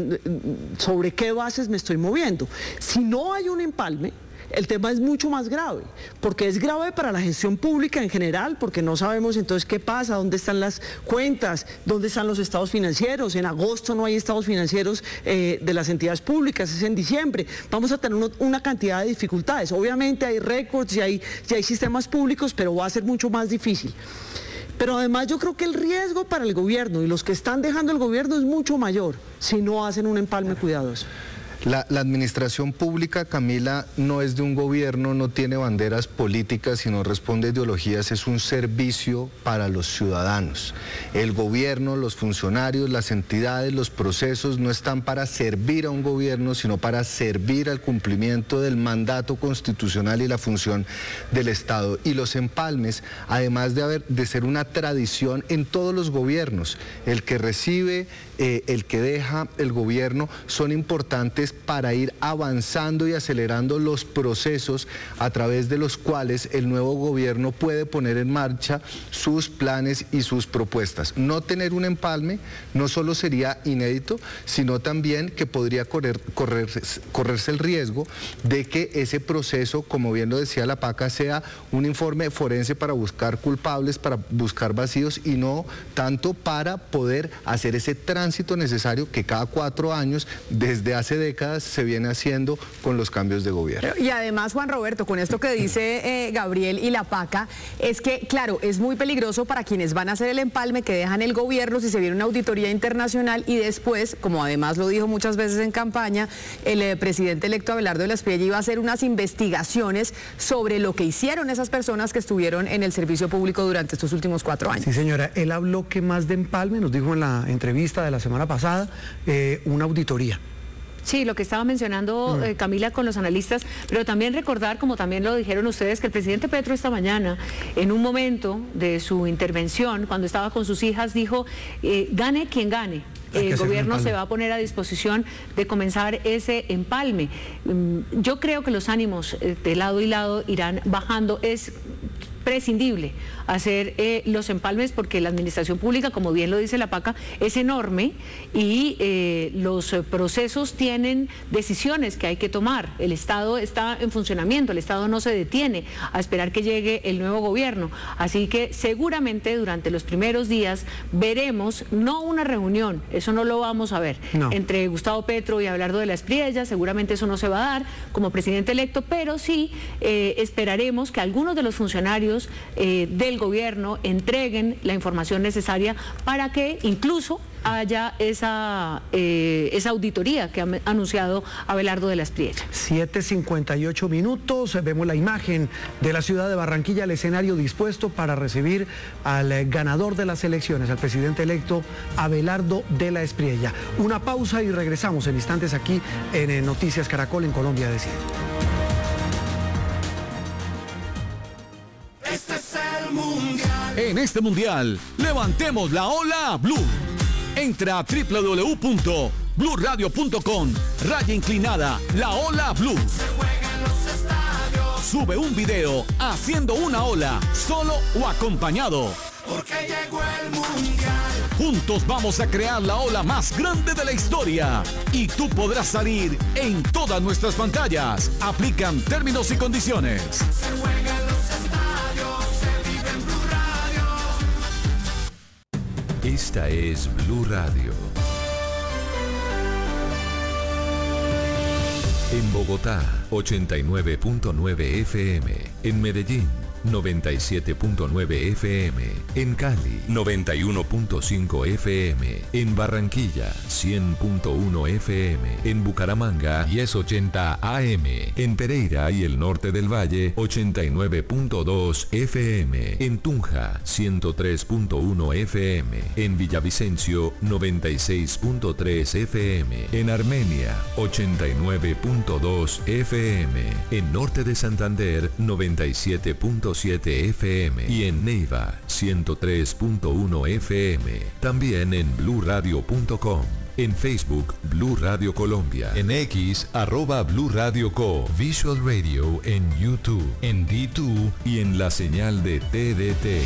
sobre qué bases me estoy moviendo. Si no hay un empalme, el tema es mucho más grave, porque es grave para la gestión pública en general, porque no sabemos entonces qué pasa, dónde están las cuentas, dónde están los estados financieros. En agosto no hay estados financieros de las entidades públicas, es en diciembre. Vamos a tener una cantidad de dificultades. Obviamente hay récords y hay sistemas públicos, pero va a ser mucho más difícil. Pero además yo creo que el riesgo para el gobierno y los que están dejando el gobierno es mucho mayor si no hacen un empalme cuidadoso. La administración pública, Camila, no es de un gobierno, no tiene banderas políticas, sino responde a ideologías, es un servicio para los ciudadanos. El gobierno, los funcionarios, las entidades, los procesos no están para servir a un gobierno, sino para servir al cumplimiento del mandato constitucional y la función del Estado. Y los empalmes, además de ser una tradición en todos los gobiernos, el que recibe, el que deja el gobierno, son importantes para ir avanzando y acelerando los procesos a través de los cuales el nuevo gobierno puede poner en marcha sus planes y sus propuestas. No tener un empalme no solo sería inédito, sino también que podría correrse el riesgo de que ese proceso, como bien lo decía la PACA, sea un informe forense para buscar culpables, para buscar vacíos, y no tanto para poder hacer ese tránsito necesario que cada 4 años, desde hace décadas, se viene haciendo con los cambios de gobierno. Y además, Juan Roberto, con esto que dice Gabriel y la PACA, es que, claro, es muy peligroso para quienes van a hacer el empalme, que dejan el gobierno si se viene una auditoría internacional y después, como además lo dijo muchas veces en campaña, el presidente electo Abelardo de la Espriella iba a hacer unas investigaciones sobre lo que hicieron esas personas que estuvieron en el servicio público durante estos últimos 4 años. Sí, señora, él habló que más de empalme, nos dijo en la entrevista de la semana pasada, una auditoría. Sí, lo que estaba mencionando Camila con los analistas, pero también recordar, como también lo dijeron ustedes, que el presidente Petro esta mañana, en un momento de su intervención, cuando estaba con sus hijas, dijo, gane quien gane. El gobierno se va a poner a disposición de comenzar ese empalme. Yo creo que los ánimos de lado y lado irán bajando. Es prescindible hacer los empalmes porque la administración pública, como bien lo dice la PACA, es enorme y los procesos tienen decisiones que hay que tomar. El Estado está en funcionamiento, el Estado no se detiene a esperar que llegue el nuevo gobierno. Así que seguramente durante los primeros días veremos, no una reunión, eso no lo vamos a ver, entre Gustavo Petro y Abelardo de la Espriella, seguramente eso no se va a dar como presidente electo, pero sí esperaremos que algunos de los funcionarios del gobierno entreguen la información necesaria para que incluso haya esa auditoría que ha anunciado Abelardo de la Espriella. 7:58 minutos, vemos la imagen de la ciudad de Barranquilla, el escenario dispuesto para recibir al ganador de las elecciones, al presidente electo Abelardo de la Espriella. Una pausa y regresamos en instantes aquí en Noticias Caracol en Colombia Decide. Este es el mundial. En este mundial, levantemos la ola Blue. Entra a www.bluradio.com, /la ola Blue. Se juega en los estadios. Sube un video haciendo una ola, solo o acompañado. Porque llegó el mundial. Juntos vamos a crear la ola más grande de la historia. Y tú podrás salir en todas nuestras pantallas. Aplican términos y condiciones. Se juega en los estadios, se vive en Blue Radio. Esta es Blue Radio. En Bogotá, 89.9 FM. En Medellín, 97.9 FM, en Cali 91.5 FM, en Barranquilla 100.1 FM, en Bucaramanga 1080 AM, en Pereira y el norte del Valle 89.2 FM, en Tunja 103.1 FM, en Villavicencio 96.3 FM, en Armenia 89.2 FM, en norte de Santander 97.7 FM y en Neiva 103.1 FM. También en bluradio.com. En Facebook, Blue Radio Colombia. En X, @Blue Radio Co. Visual Radio en YouTube, en D2 y en la señal de TDT.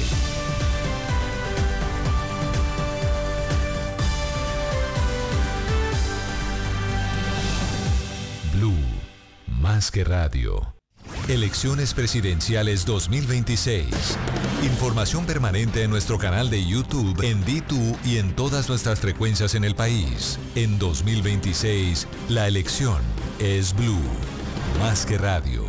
Blue, más que radio. Elecciones presidenciales 2026. Información permanente en nuestro canal de YouTube, en D2 y en todas nuestras frecuencias en el país. En 2026, la elección es Blue, más que radio.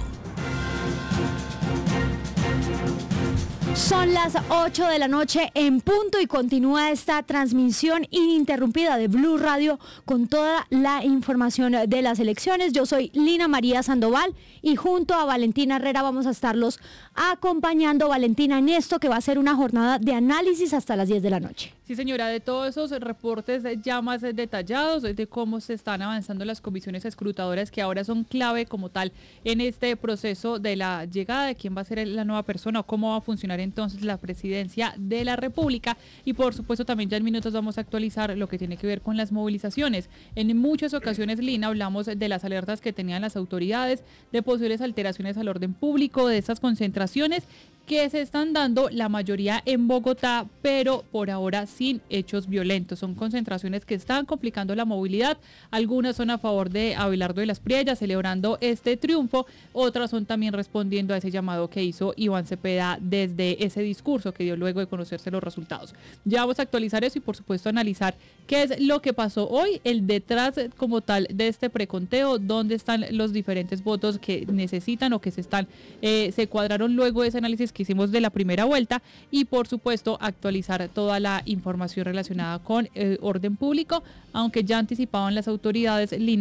Son las 8 de la noche en punto y continúa esta transmisión ininterrumpida de Blue Radio con toda la información de las elecciones. Yo soy Lina María Sandoval y junto a Valentina Herrera vamos a estarlos acompañando, Valentina, en esto que va a ser una jornada de análisis hasta las 10 de la noche. Sí, señora, de todos esos reportes ya más detallados de cómo se están avanzando las comisiones escrutadoras que ahora son clave como tal en este proceso de la llegada de quién va a ser la nueva persona o cómo va a funcionar entonces la presidencia de la República. Y por supuesto también ya en minutos vamos a actualizar lo que tiene que ver con las movilizaciones. En muchas ocasiones, Lina, hablamos de las alertas que tenían las autoridades, de posibles alteraciones al orden público, de estas concentraciones que se están dando, la mayoría en Bogotá, pero por ahora sin hechos violentos. Son concentraciones que están complicando la movilidad. Algunas son a favor de Abelardo de la Espriella, celebrando este triunfo. Otras son también respondiendo a ese llamado que hizo Iván Cepeda desde ese discurso que dio luego de conocerse los resultados. Ya vamos a actualizar eso y por supuesto analizar qué es lo que pasó hoy, el detrás como tal de este preconteo, dónde están los diferentes votos que necesitan o que se cuadraron luego de ese análisis que hicimos de la primera vuelta y por supuesto actualizar toda la información relacionada con orden público, aunque ya anticipaban las autoridades, Lina,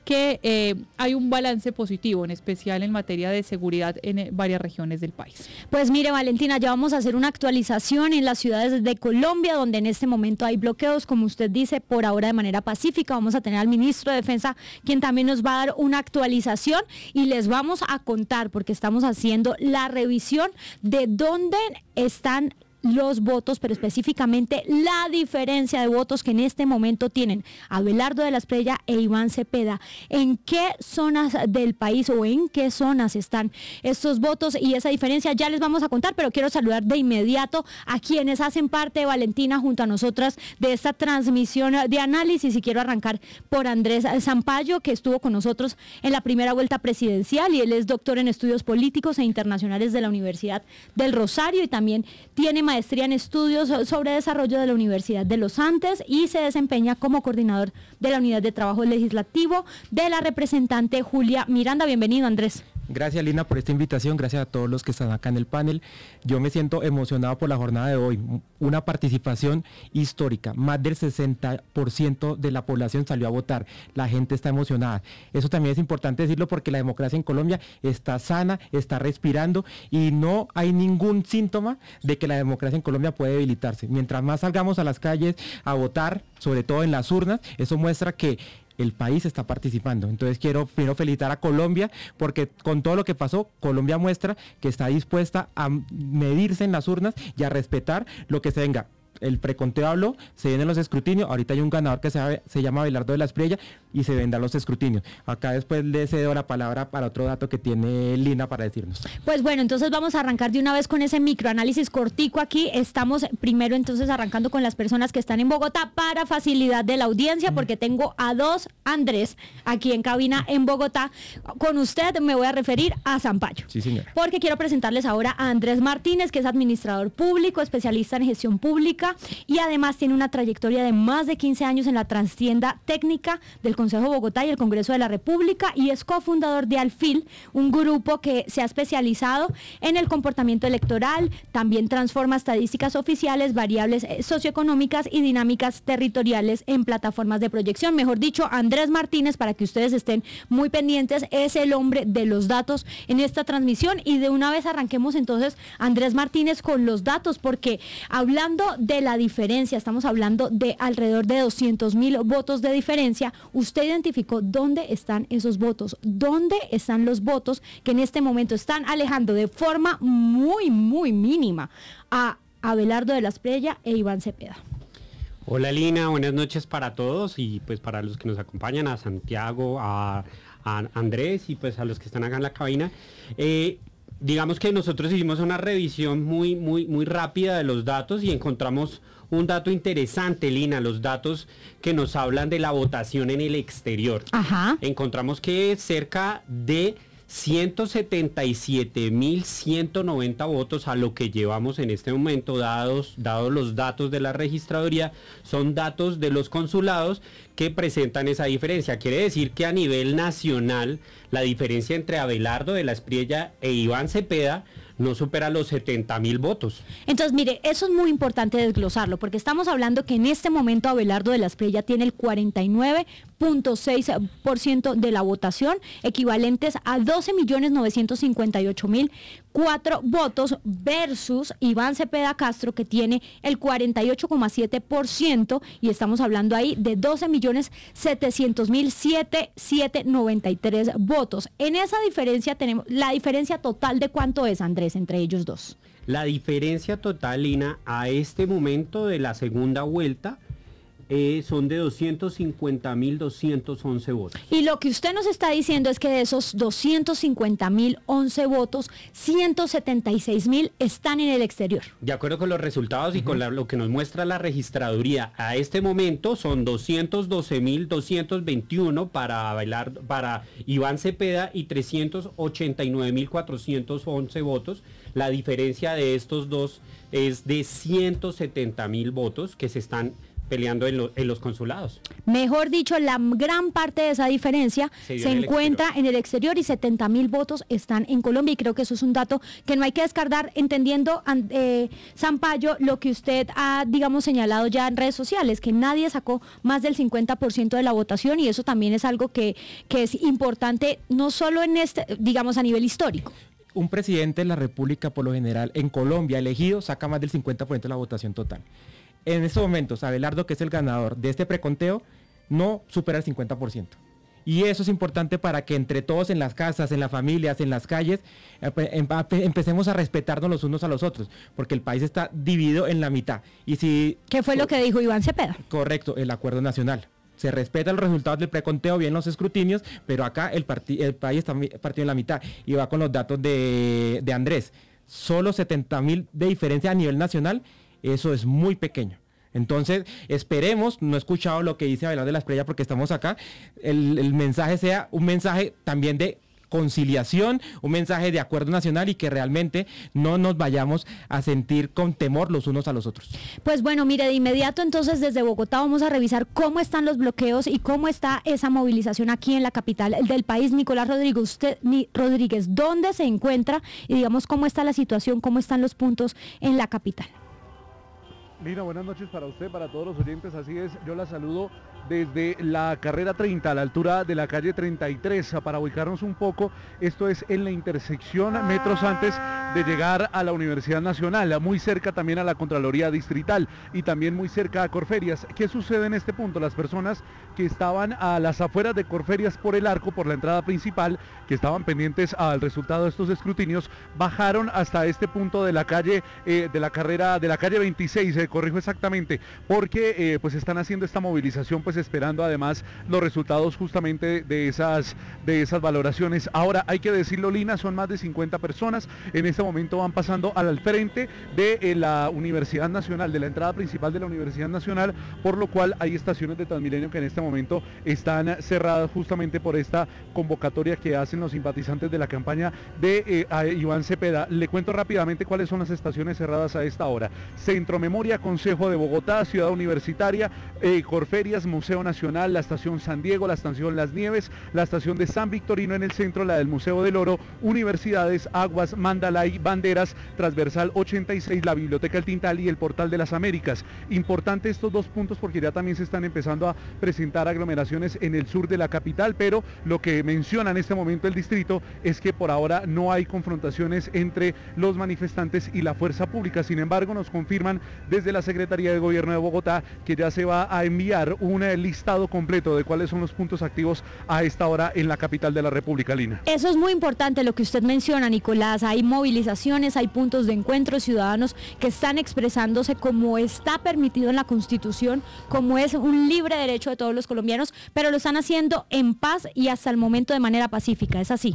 que hay un balance positivo, en especial en materia de seguridad en varias regiones del país. Pues mire, Valentina, ya vamos a hacer una actualización en las ciudades de Colombia, donde en este momento hay bloqueos, como usted dice, por ahora de manera pacífica. Vamos a tener al ministro de Defensa, quien también nos va a dar una actualización, y les vamos a contar, porque estamos haciendo la revisión de dónde están los votos, pero específicamente la diferencia de votos que en este momento tienen Abelardo de la Espriella e Iván Cepeda. ¿En qué zonas del país o en qué zonas están estos votos y esa diferencia? Ya les vamos a contar, pero quiero saludar de inmediato a quienes hacen parte, Valentina, junto a nosotras de esta transmisión de análisis, y quiero arrancar por Andrés Zampayo, que estuvo con nosotros en la primera vuelta presidencial, y él es doctor en estudios políticos e internacionales de la Universidad del Rosario, y también tiene maestría en estudios sobre desarrollo de la Universidad de los Andes, y se desempeña como coordinador de la unidad de trabajo legislativo de la representante Julia Miranda. Bienvenido, Andrés. Gracias, Lina, por esta invitación, gracias a todos los que están acá en el panel. Yo me siento emocionado por la jornada de hoy, una participación histórica, más del 60% de la población salió a votar, la gente está emocionada. Eso también es importante decirlo, porque la democracia en Colombia está sana, está respirando, y no hay ningún síntoma de que la democracia en Colombia puede debilitarse. Mientras más salgamos a las calles a votar, sobre todo en las urnas, eso muestra que el país está participando. Entonces quiero felicitar a Colombia, porque con todo lo que pasó, Colombia muestra que está dispuesta a medirse en las urnas y a respetar lo que se venga. El preconteo habló, se vienen los escrutinios, ahorita hay un ganador que se llama Abelardo de la Espriella, y se vendrán los escrutinios. Acá después le cedo la palabra para otro dato que tiene Lina para decirnos. Pues bueno, entonces vamos a arrancar de una vez con ese microanálisis cortico aquí. Estamos primero entonces arrancando con las personas que están en Bogotá para facilidad de la audiencia, porque tengo a dos Andrés aquí en cabina en Bogotá. Con usted me voy a referir a Zampayo. Sí, señora. Porque quiero presentarles ahora a Andrés Martínez, que es administrador público, especialista en gestión pública, y además tiene una trayectoria de más de 15 años en la trastienda técnica del Consejo de Bogotá y el Congreso de la República, y es cofundador de Alfil, un grupo que se ha especializado en el comportamiento electoral, también transforma estadísticas oficiales, variables socioeconómicas y dinámicas territoriales en plataformas de proyección. Mejor dicho, Andrés Martínez, para que ustedes estén muy pendientes, es el hombre de los datos en esta transmisión, y de una vez arranquemos entonces, Andrés Martínez, con los datos, porque hablando de la diferencia, estamos hablando de alrededor de 200,000 votos de diferencia. Usted identificó dónde están esos votos, dónde están los votos que en este momento están alejando de forma muy, muy mínima a Abelardo de la Espriella e Iván Cepeda. Hola, Lina, buenas noches para todos, y pues para los que nos acompañan, a Santiago, a Andrés, y pues a los que están acá en la cabina. Digamos que nosotros hicimos una revisión muy rápida de los datos, y encontramos un dato interesante, Lina, los datos que nos hablan de la votación en el exterior. Ajá. Encontramos que cerca de 177.190 votos a lo que llevamos en este momento, dados los datos de la registraduría, son datos de los consulados que presentan esa diferencia. Quiere decir que a nivel nacional la diferencia entre Abelardo de la Espriella e Iván Cepeda no supera los 70,000 votos. Entonces, mire, eso es muy importante desglosarlo, porque estamos hablando que en este momento Abelardo de la Espriella tiene el 49.6% de la votación, equivalentes a 12.958.004 votos, versus Iván Cepeda Castro, que tiene el 48.7%, y estamos hablando ahí de 12.700.793 votos. En esa diferencia tenemos la diferencia total de cuánto es, Andrés, entre ellos dos. La diferencia total, Lina, a este momento de la segunda vuelta son de 250.211 votos. Y lo que usted nos está diciendo es que de esos 250.011 votos, 176.000 están en el exterior. De acuerdo con los resultados y con lo que nos muestra la registraduría, a este momento son 212.221 para Iván Cepeda y 389.411 votos. La diferencia de estos dos es de 170.000 votos que se están peleando en los consulados. Mejor dicho, la gran parte de esa diferencia se encuentra en el exterior y 70.000 votos están en Colombia, y creo que eso es un dato que no hay que descartar, entendiendo, Sampaio, lo que usted ha, digamos, señalado ya en redes sociales, que nadie sacó más del 50% de la votación, y eso también es algo que es importante, no solo en digamos, a nivel histórico. Un presidente de la República, por lo general, en Colombia, elegido, saca más del 50% de la votación total. En estos momentos, Abelardo, que es el ganador de este preconteo, no supera el 50%. Y eso es importante para que entre todos, en las casas, en las familias, en las calles, empecemos a respetarnos los unos a los otros, porque el país está dividido en la mitad. Y si ¿qué fue lo que dijo Iván Cepeda? Correcto, el acuerdo nacional. Se respetan los resultados del preconteo, bien los escrutinios, pero acá el país está partido en la mitad. Y va con los datos de Andrés. Solo 70.000 de diferencia a nivel nacional. Eso es muy pequeño. Entonces, esperemos, no he escuchado lo que dice Abelardo de la Espriella porque estamos acá, el mensaje sea un mensaje también de conciliación, un mensaje de acuerdo nacional, y que realmente no nos vayamos a sentir con temor los unos a los otros. Pues bueno, mire, de inmediato entonces desde Bogotá vamos a revisar cómo están los bloqueos y cómo está esa movilización aquí en la capital del país. Nicolás Rodríguez, ¿dónde se encuentra? Y digamos, ¿cómo está la situación, cómo están los puntos en la capital? Lina, buenas noches para usted, para todos los oyentes, así es, yo la saludo desde la carrera 30, a la altura de la calle 33, para ubicarnos un poco, esto es en la intersección, metros antes de llegar a la Universidad Nacional, muy cerca también a la Contraloría Distrital y también muy cerca a Corferias. ¿Qué sucede en este punto? Las personas que estaban a las afueras de Corferias por el arco, por la entrada principal, que estaban pendientes al resultado de estos escrutinios, bajaron hasta este punto de la calle, de la calle 26, corrijo exactamente, porque pues están haciendo esta movilización, pues esperando además los resultados justamente de esas valoraciones. Ahora hay que decirlo, Lina, son más de 50 personas, en este momento van pasando al frente de la Universidad Nacional, de la entrada principal de la Universidad Nacional, por lo cual hay estaciones de Transmilenio que en este momento están cerradas justamente por esta convocatoria que hacen los simpatizantes de la campaña de Iván Cepeda. Le cuento rápidamente cuáles son las estaciones cerradas a esta hora. Centro Memoria, Consejo de Bogotá, Ciudad Universitaria, Corferias, Museo Nacional, la estación San Diego, la estación Las Nieves, la estación de San Victorino en el centro, la del Museo del Oro, Universidades, Aguas, Mandalay, Banderas, Transversal 86, la Biblioteca El Tintal y el Portal de las Américas. Importante estos dos puntos porque ya también se están empezando a presentar aglomeraciones en el sur de la capital, pero lo que menciona en este momento el distrito es que por ahora no hay confrontaciones entre los manifestantes y la fuerza pública. Sin embargo, nos confirman desde la Secretaría de Gobierno de Bogotá que ya se va a enviar un listado completo de cuáles son los puntos activos a esta hora en la capital de la República, Lina. Eso es muy importante lo que usted menciona, Nicolás. Hay movilizaciones, hay puntos de encuentro, ciudadanos que están expresándose como está permitido en la Constitución, como es un libre derecho de todos los colombianos, pero lo están haciendo en paz y hasta el momento de manera pacífica, ¿es así?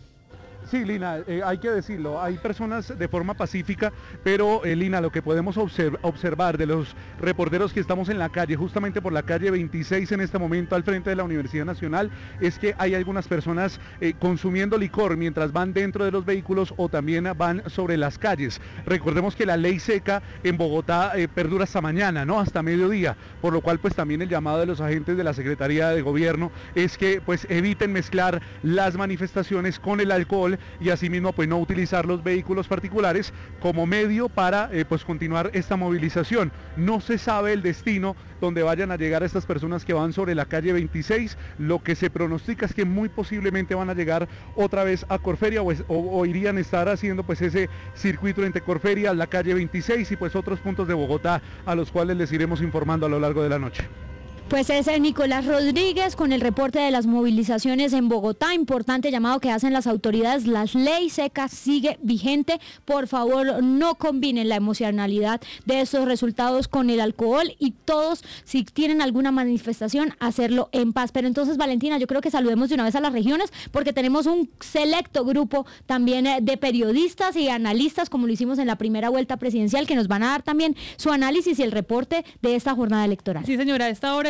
Sí, Lina, hay que decirlo, hay personas de forma pacífica, pero Lina, lo que podemos observar de los reporteros que estamos en la calle, justamente por la calle 26 en este momento al frente de la Universidad Nacional, es que hay algunas personas consumiendo licor mientras van dentro de los vehículos o también van sobre las calles. Recordemos que la ley seca en Bogotá perdura hasta mañana, ¿no? Hasta mediodía, por lo cual pues también el llamado de los agentes de la Secretaría de Gobierno es que pues eviten mezclar las manifestaciones con el alcohol y asimismo pues no utilizar los vehículos particulares como medio para pues continuar esta movilización. No se sabe el destino donde vayan a llegar estas personas que van sobre la calle 26, lo que se pronostica es que muy posiblemente van a llegar otra vez a Corferia o irían a estar haciendo pues ese circuito entre Corferia, la calle 26 y pues otros puntos de Bogotá a los cuales les iremos informando a lo largo de la noche. Pues es Nicolás Rodríguez con el reporte de las movilizaciones en Bogotá. Importante llamado que hacen las autoridades. La ley seca sigue vigente. Por favor, no combinen la emocionalidad de estos resultados con el alcohol y todos, si tienen alguna manifestación, hacerlo en paz. Pero entonces, Valentina, yo creo que saludemos de una vez a las regiones porque tenemos un selecto grupo también de periodistas y analistas, como lo hicimos en la primera vuelta presidencial, que nos van a dar también su análisis y el reporte de esta jornada electoral. Sí, señora, a esta hora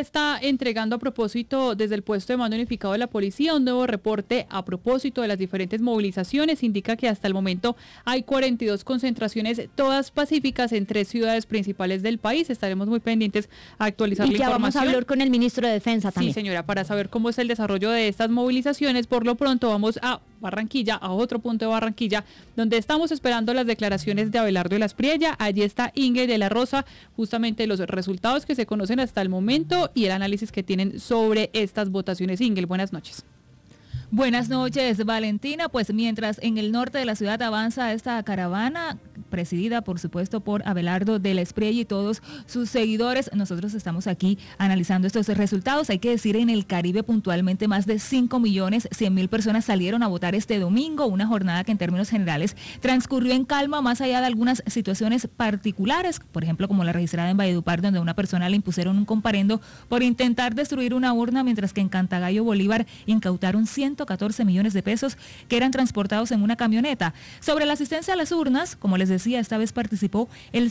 está entregando a propósito desde el puesto de mando unificado de la policía un nuevo reporte a propósito de las diferentes movilizaciones. Indica que hasta el momento hay 42 concentraciones, todas pacíficas en 3 ciudades principales del país. Estaremos muy pendientes a actualizar la información. Y ya vamos a hablar con el ministro de Defensa también. Sí, señora, para saber cómo es el desarrollo de estas movilizaciones. Por lo pronto vamos a Barranquilla, a otro punto de Barranquilla, donde estamos esperando las declaraciones de Abelardo de la Espriella. Allí está Ingrid de la Rosa, justamente los resultados que se conocen hasta el momento y el análisis que tienen sobre estas votaciones. Ingrid, buenas noches. Buenas noches, Valentina. Pues mientras en el norte de la ciudad avanza esta caravana, presidida por supuesto por Abelardo de la Espriella y todos sus seguidores, nosotros estamos aquí analizando estos resultados. Hay que decir, en el Caribe puntualmente más de 5.100.000 personas salieron a votar este domingo, una jornada que en términos generales transcurrió en calma, más allá de algunas situaciones particulares, por ejemplo como la registrada en Valledupar, donde a una persona le impusieron un comparendo por intentar destruir una urna, mientras que en Cantagallo, Bolívar, incautaron 114 millones de pesos que eran transportados en una camioneta. Sobre la asistencia a las urnas, como les decía, esta vez participó el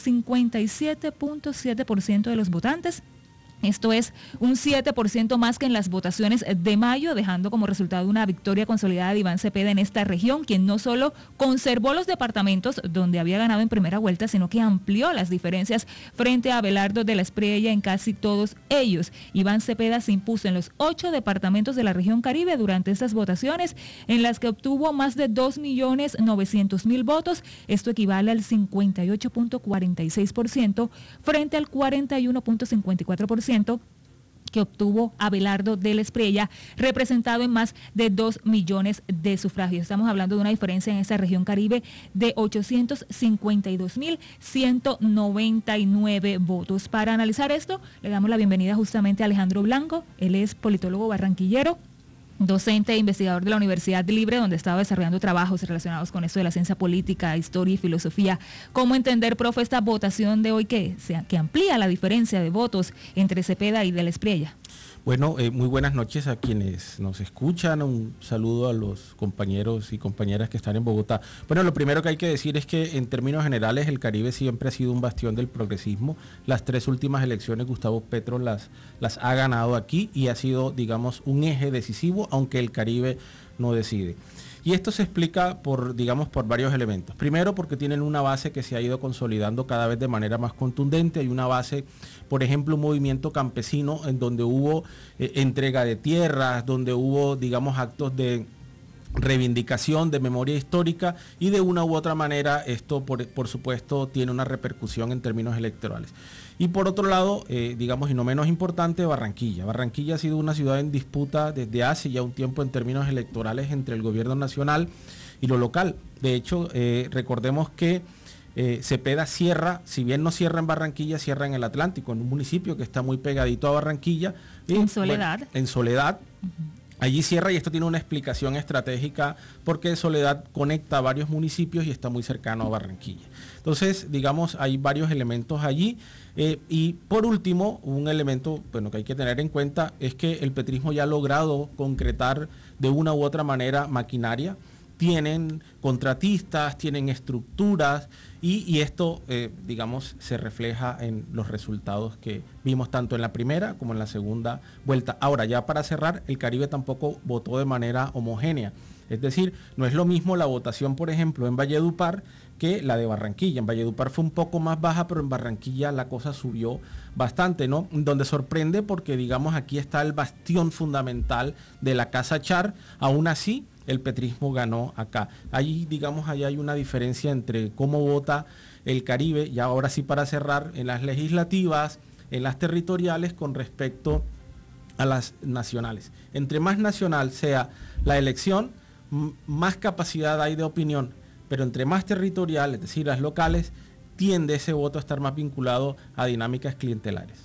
57.7% de los votantes. Esto es un 7% más que en las votaciones de mayo, dejando como resultado una victoria consolidada de Iván Cepeda en esta región, quien no solo conservó los departamentos donde había ganado en primera vuelta, sino que amplió las diferencias frente a Abelardo de la Espriella en casi todos ellos. Iván Cepeda se impuso en los 8 departamentos de la región Caribe durante estas votaciones, en las que obtuvo más de 2.900.000 votos. Esto equivale al 58.46% frente al 41.54% que obtuvo Abelardo de la Espriella, representado en más de 2 millones de sufragios. Estamos hablando de una diferencia en esta región Caribe de 852.199 votos. Para analizar esto, le damos la bienvenida justamente a Alejandro Blanco. Él es politólogo barranquillero, docente e investigador de la Universidad Libre, donde estaba desarrollando trabajos relacionados con esto de la ciencia política, historia y filosofía. ¿Cómo entender, profe, esta votación de hoy que amplía la diferencia de votos entre Cepeda y de la Espriella? Bueno, muy buenas noches a quienes nos escuchan. Un saludo a los compañeros y compañeras que están en Bogotá. Bueno, lo primero que hay que decir es que en términos generales el Caribe siempre ha sido un bastión del progresismo. Las 3 últimas elecciones Gustavo Petro las ha ganado aquí y ha sido, digamos, un eje decisivo, aunque el Caribe no decide. Y esto se explica por varios elementos. Primero, porque tienen una base que se ha ido consolidando cada vez de manera más contundente. Hay una base, por ejemplo, un movimiento campesino en donde hubo entrega de tierras, donde hubo, digamos, actos de reivindicación de memoria histórica, y de una u otra manera esto, por supuesto, tiene una repercusión en términos electorales. Y por otro lado, digamos, y no menos importante, Barranquilla. Barranquilla ha sido una ciudad en disputa desde hace ya un tiempo en términos electorales entre el gobierno nacional y lo local. De hecho, recordemos que Cepeda cierra, si bien no cierra en Barranquilla, cierra en el Atlántico, en un municipio que está muy pegadito a Barranquilla. En Soledad. Bueno, en Soledad. Allí cierra, y esto tiene una explicación estratégica porque Soledad conecta a varios municipios y está muy cercano a Barranquilla. Entonces, digamos, hay varios elementos allí. Y por último, un elemento que hay que tener en cuenta es que el petrismo ya ha logrado concretar de una u otra manera maquinaria. Tienen contratistas, tienen estructuras, y esto, digamos, se refleja en los resultados que vimos tanto en la primera como en la segunda vuelta. Ahora, ya para cerrar, el Caribe tampoco votó de manera homogénea. Es decir, no es lo mismo la votación, por ejemplo, en Valledupar que la de Barranquilla. En Valledupar fue un poco más baja, pero en Barranquilla la cosa subió bastante, ¿no? Donde sorprende porque, digamos, aquí está el bastión fundamental de la Casa Char. Aún así, el petrismo ganó acá. Ahí, digamos, ahí hay una diferencia entre cómo vota el Caribe, y ahora sí, para cerrar, en las legislativas, en las territoriales, con respecto a las nacionales. Entre más nacional sea la elección, más capacidad hay de opinión, pero entre más territorial, es decir, las locales, tiende ese voto a estar más vinculado a dinámicas clientelares.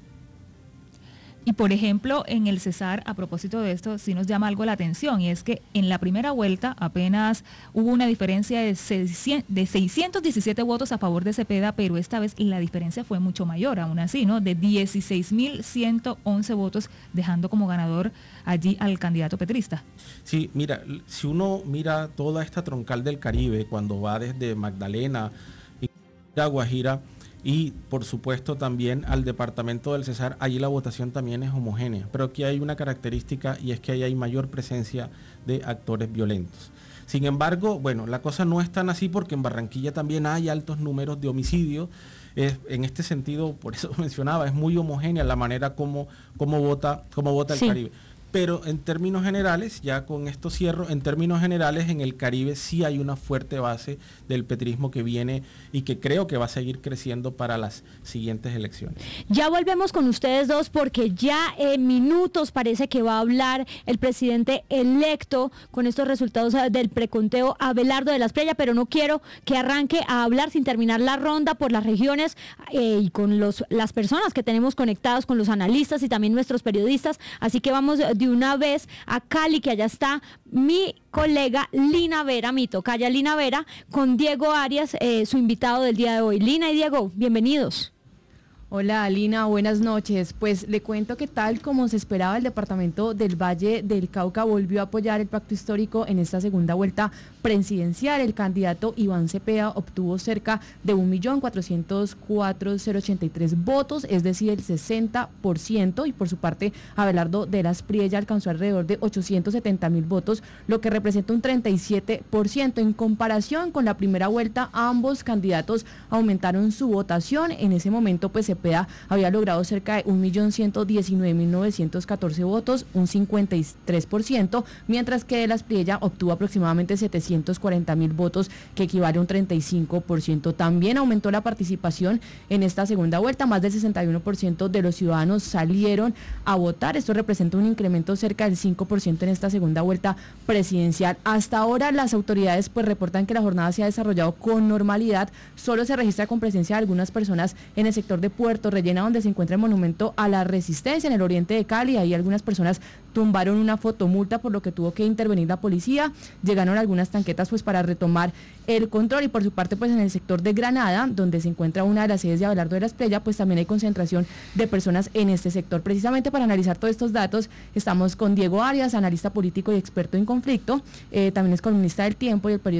Y por ejemplo, en el Cesar, a propósito de esto, sí nos llama algo la atención, y es que en la primera vuelta apenas hubo una diferencia de 617 votos a favor de Cepeda, pero esta vez la diferencia fue mucho mayor, aún así, ¿no? De 16.111 votos, dejando como ganador allí al candidato petrista. Sí, mira, si uno mira toda esta troncal del Caribe, cuando va desde Magdalena y a Guajira, y por supuesto también al departamento del Cesar, allí la votación también es homogénea, pero aquí hay una característica y es que ahí hay mayor presencia de actores violentos. Sin embargo, bueno, la cosa no es tan así porque en Barranquilla también hay altos números de homicidios. En este sentido, por eso mencionaba, es muy homogénea la manera como vota el Caribe. Pero en términos generales, ya con esto cierro, en términos generales en el Caribe sí hay una fuerte base del petrismo que viene y que creo que va a seguir creciendo para las siguientes elecciones. Ya volvemos con ustedes dos porque ya en minutos parece que va a hablar el presidente electo con estos resultados del preconteo, Abelardo de la Espriella, pero no quiero que arranque a hablar sin terminar la ronda por las regiones y con las personas que tenemos conectados, con los analistas y también nuestros periodistas, así que vamos de una vez a Cali, que allá está mi colega Lina Vera, mi tocaya Lina Vera, con Diego Arias, su invitado del día de hoy. Lina y Diego, bienvenidos. Hola Lina, buenas noches. Pues le cuento que tal como se esperaba, el departamento del Valle del Cauca volvió a apoyar el pacto histórico en esta segunda vuelta presidencial. El candidato Iván Cepeda obtuvo cerca de 1.404.083 votos, es decir, el 60%, y por su parte Abelardo de la Espriella alcanzó alrededor de 870.000 votos, lo que representa un 37%. En comparación con la primera vuelta, ambos candidatos aumentaron su votación. En ese momento, pues Cepeda había logrado cerca de 1.119.914 votos, un 53%, mientras que de la Espriella obtuvo aproximadamente 740.000 votos, que equivale a un 35%. También aumentó la participación en esta segunda vuelta, más del 61% de los ciudadanos salieron a votar. Esto representa un incremento cerca del 5% en esta segunda vuelta presidencial. Hasta ahora las autoridades pues reportan que la jornada se ha desarrollado con normalidad, solo se registra con presencia de algunas personas en el sector de Puerto Rellena, donde se encuentra el monumento a la Resistencia en el oriente de Cali. Ahí algunas personas tumbaron una fotomulta, por lo que tuvo que intervenir la policía. Llegaron algunas tanquetas pues para retomar el control, y por su parte pues en el sector de Granada, donde se encuentra una de las sedes de Abelardo de la Espriella, pues también hay concentración de personas en este sector. Precisamente para analizar todos estos datos estamos con Diego Arias, analista político y experto en conflicto, también es columnista del Tiempo y el periódico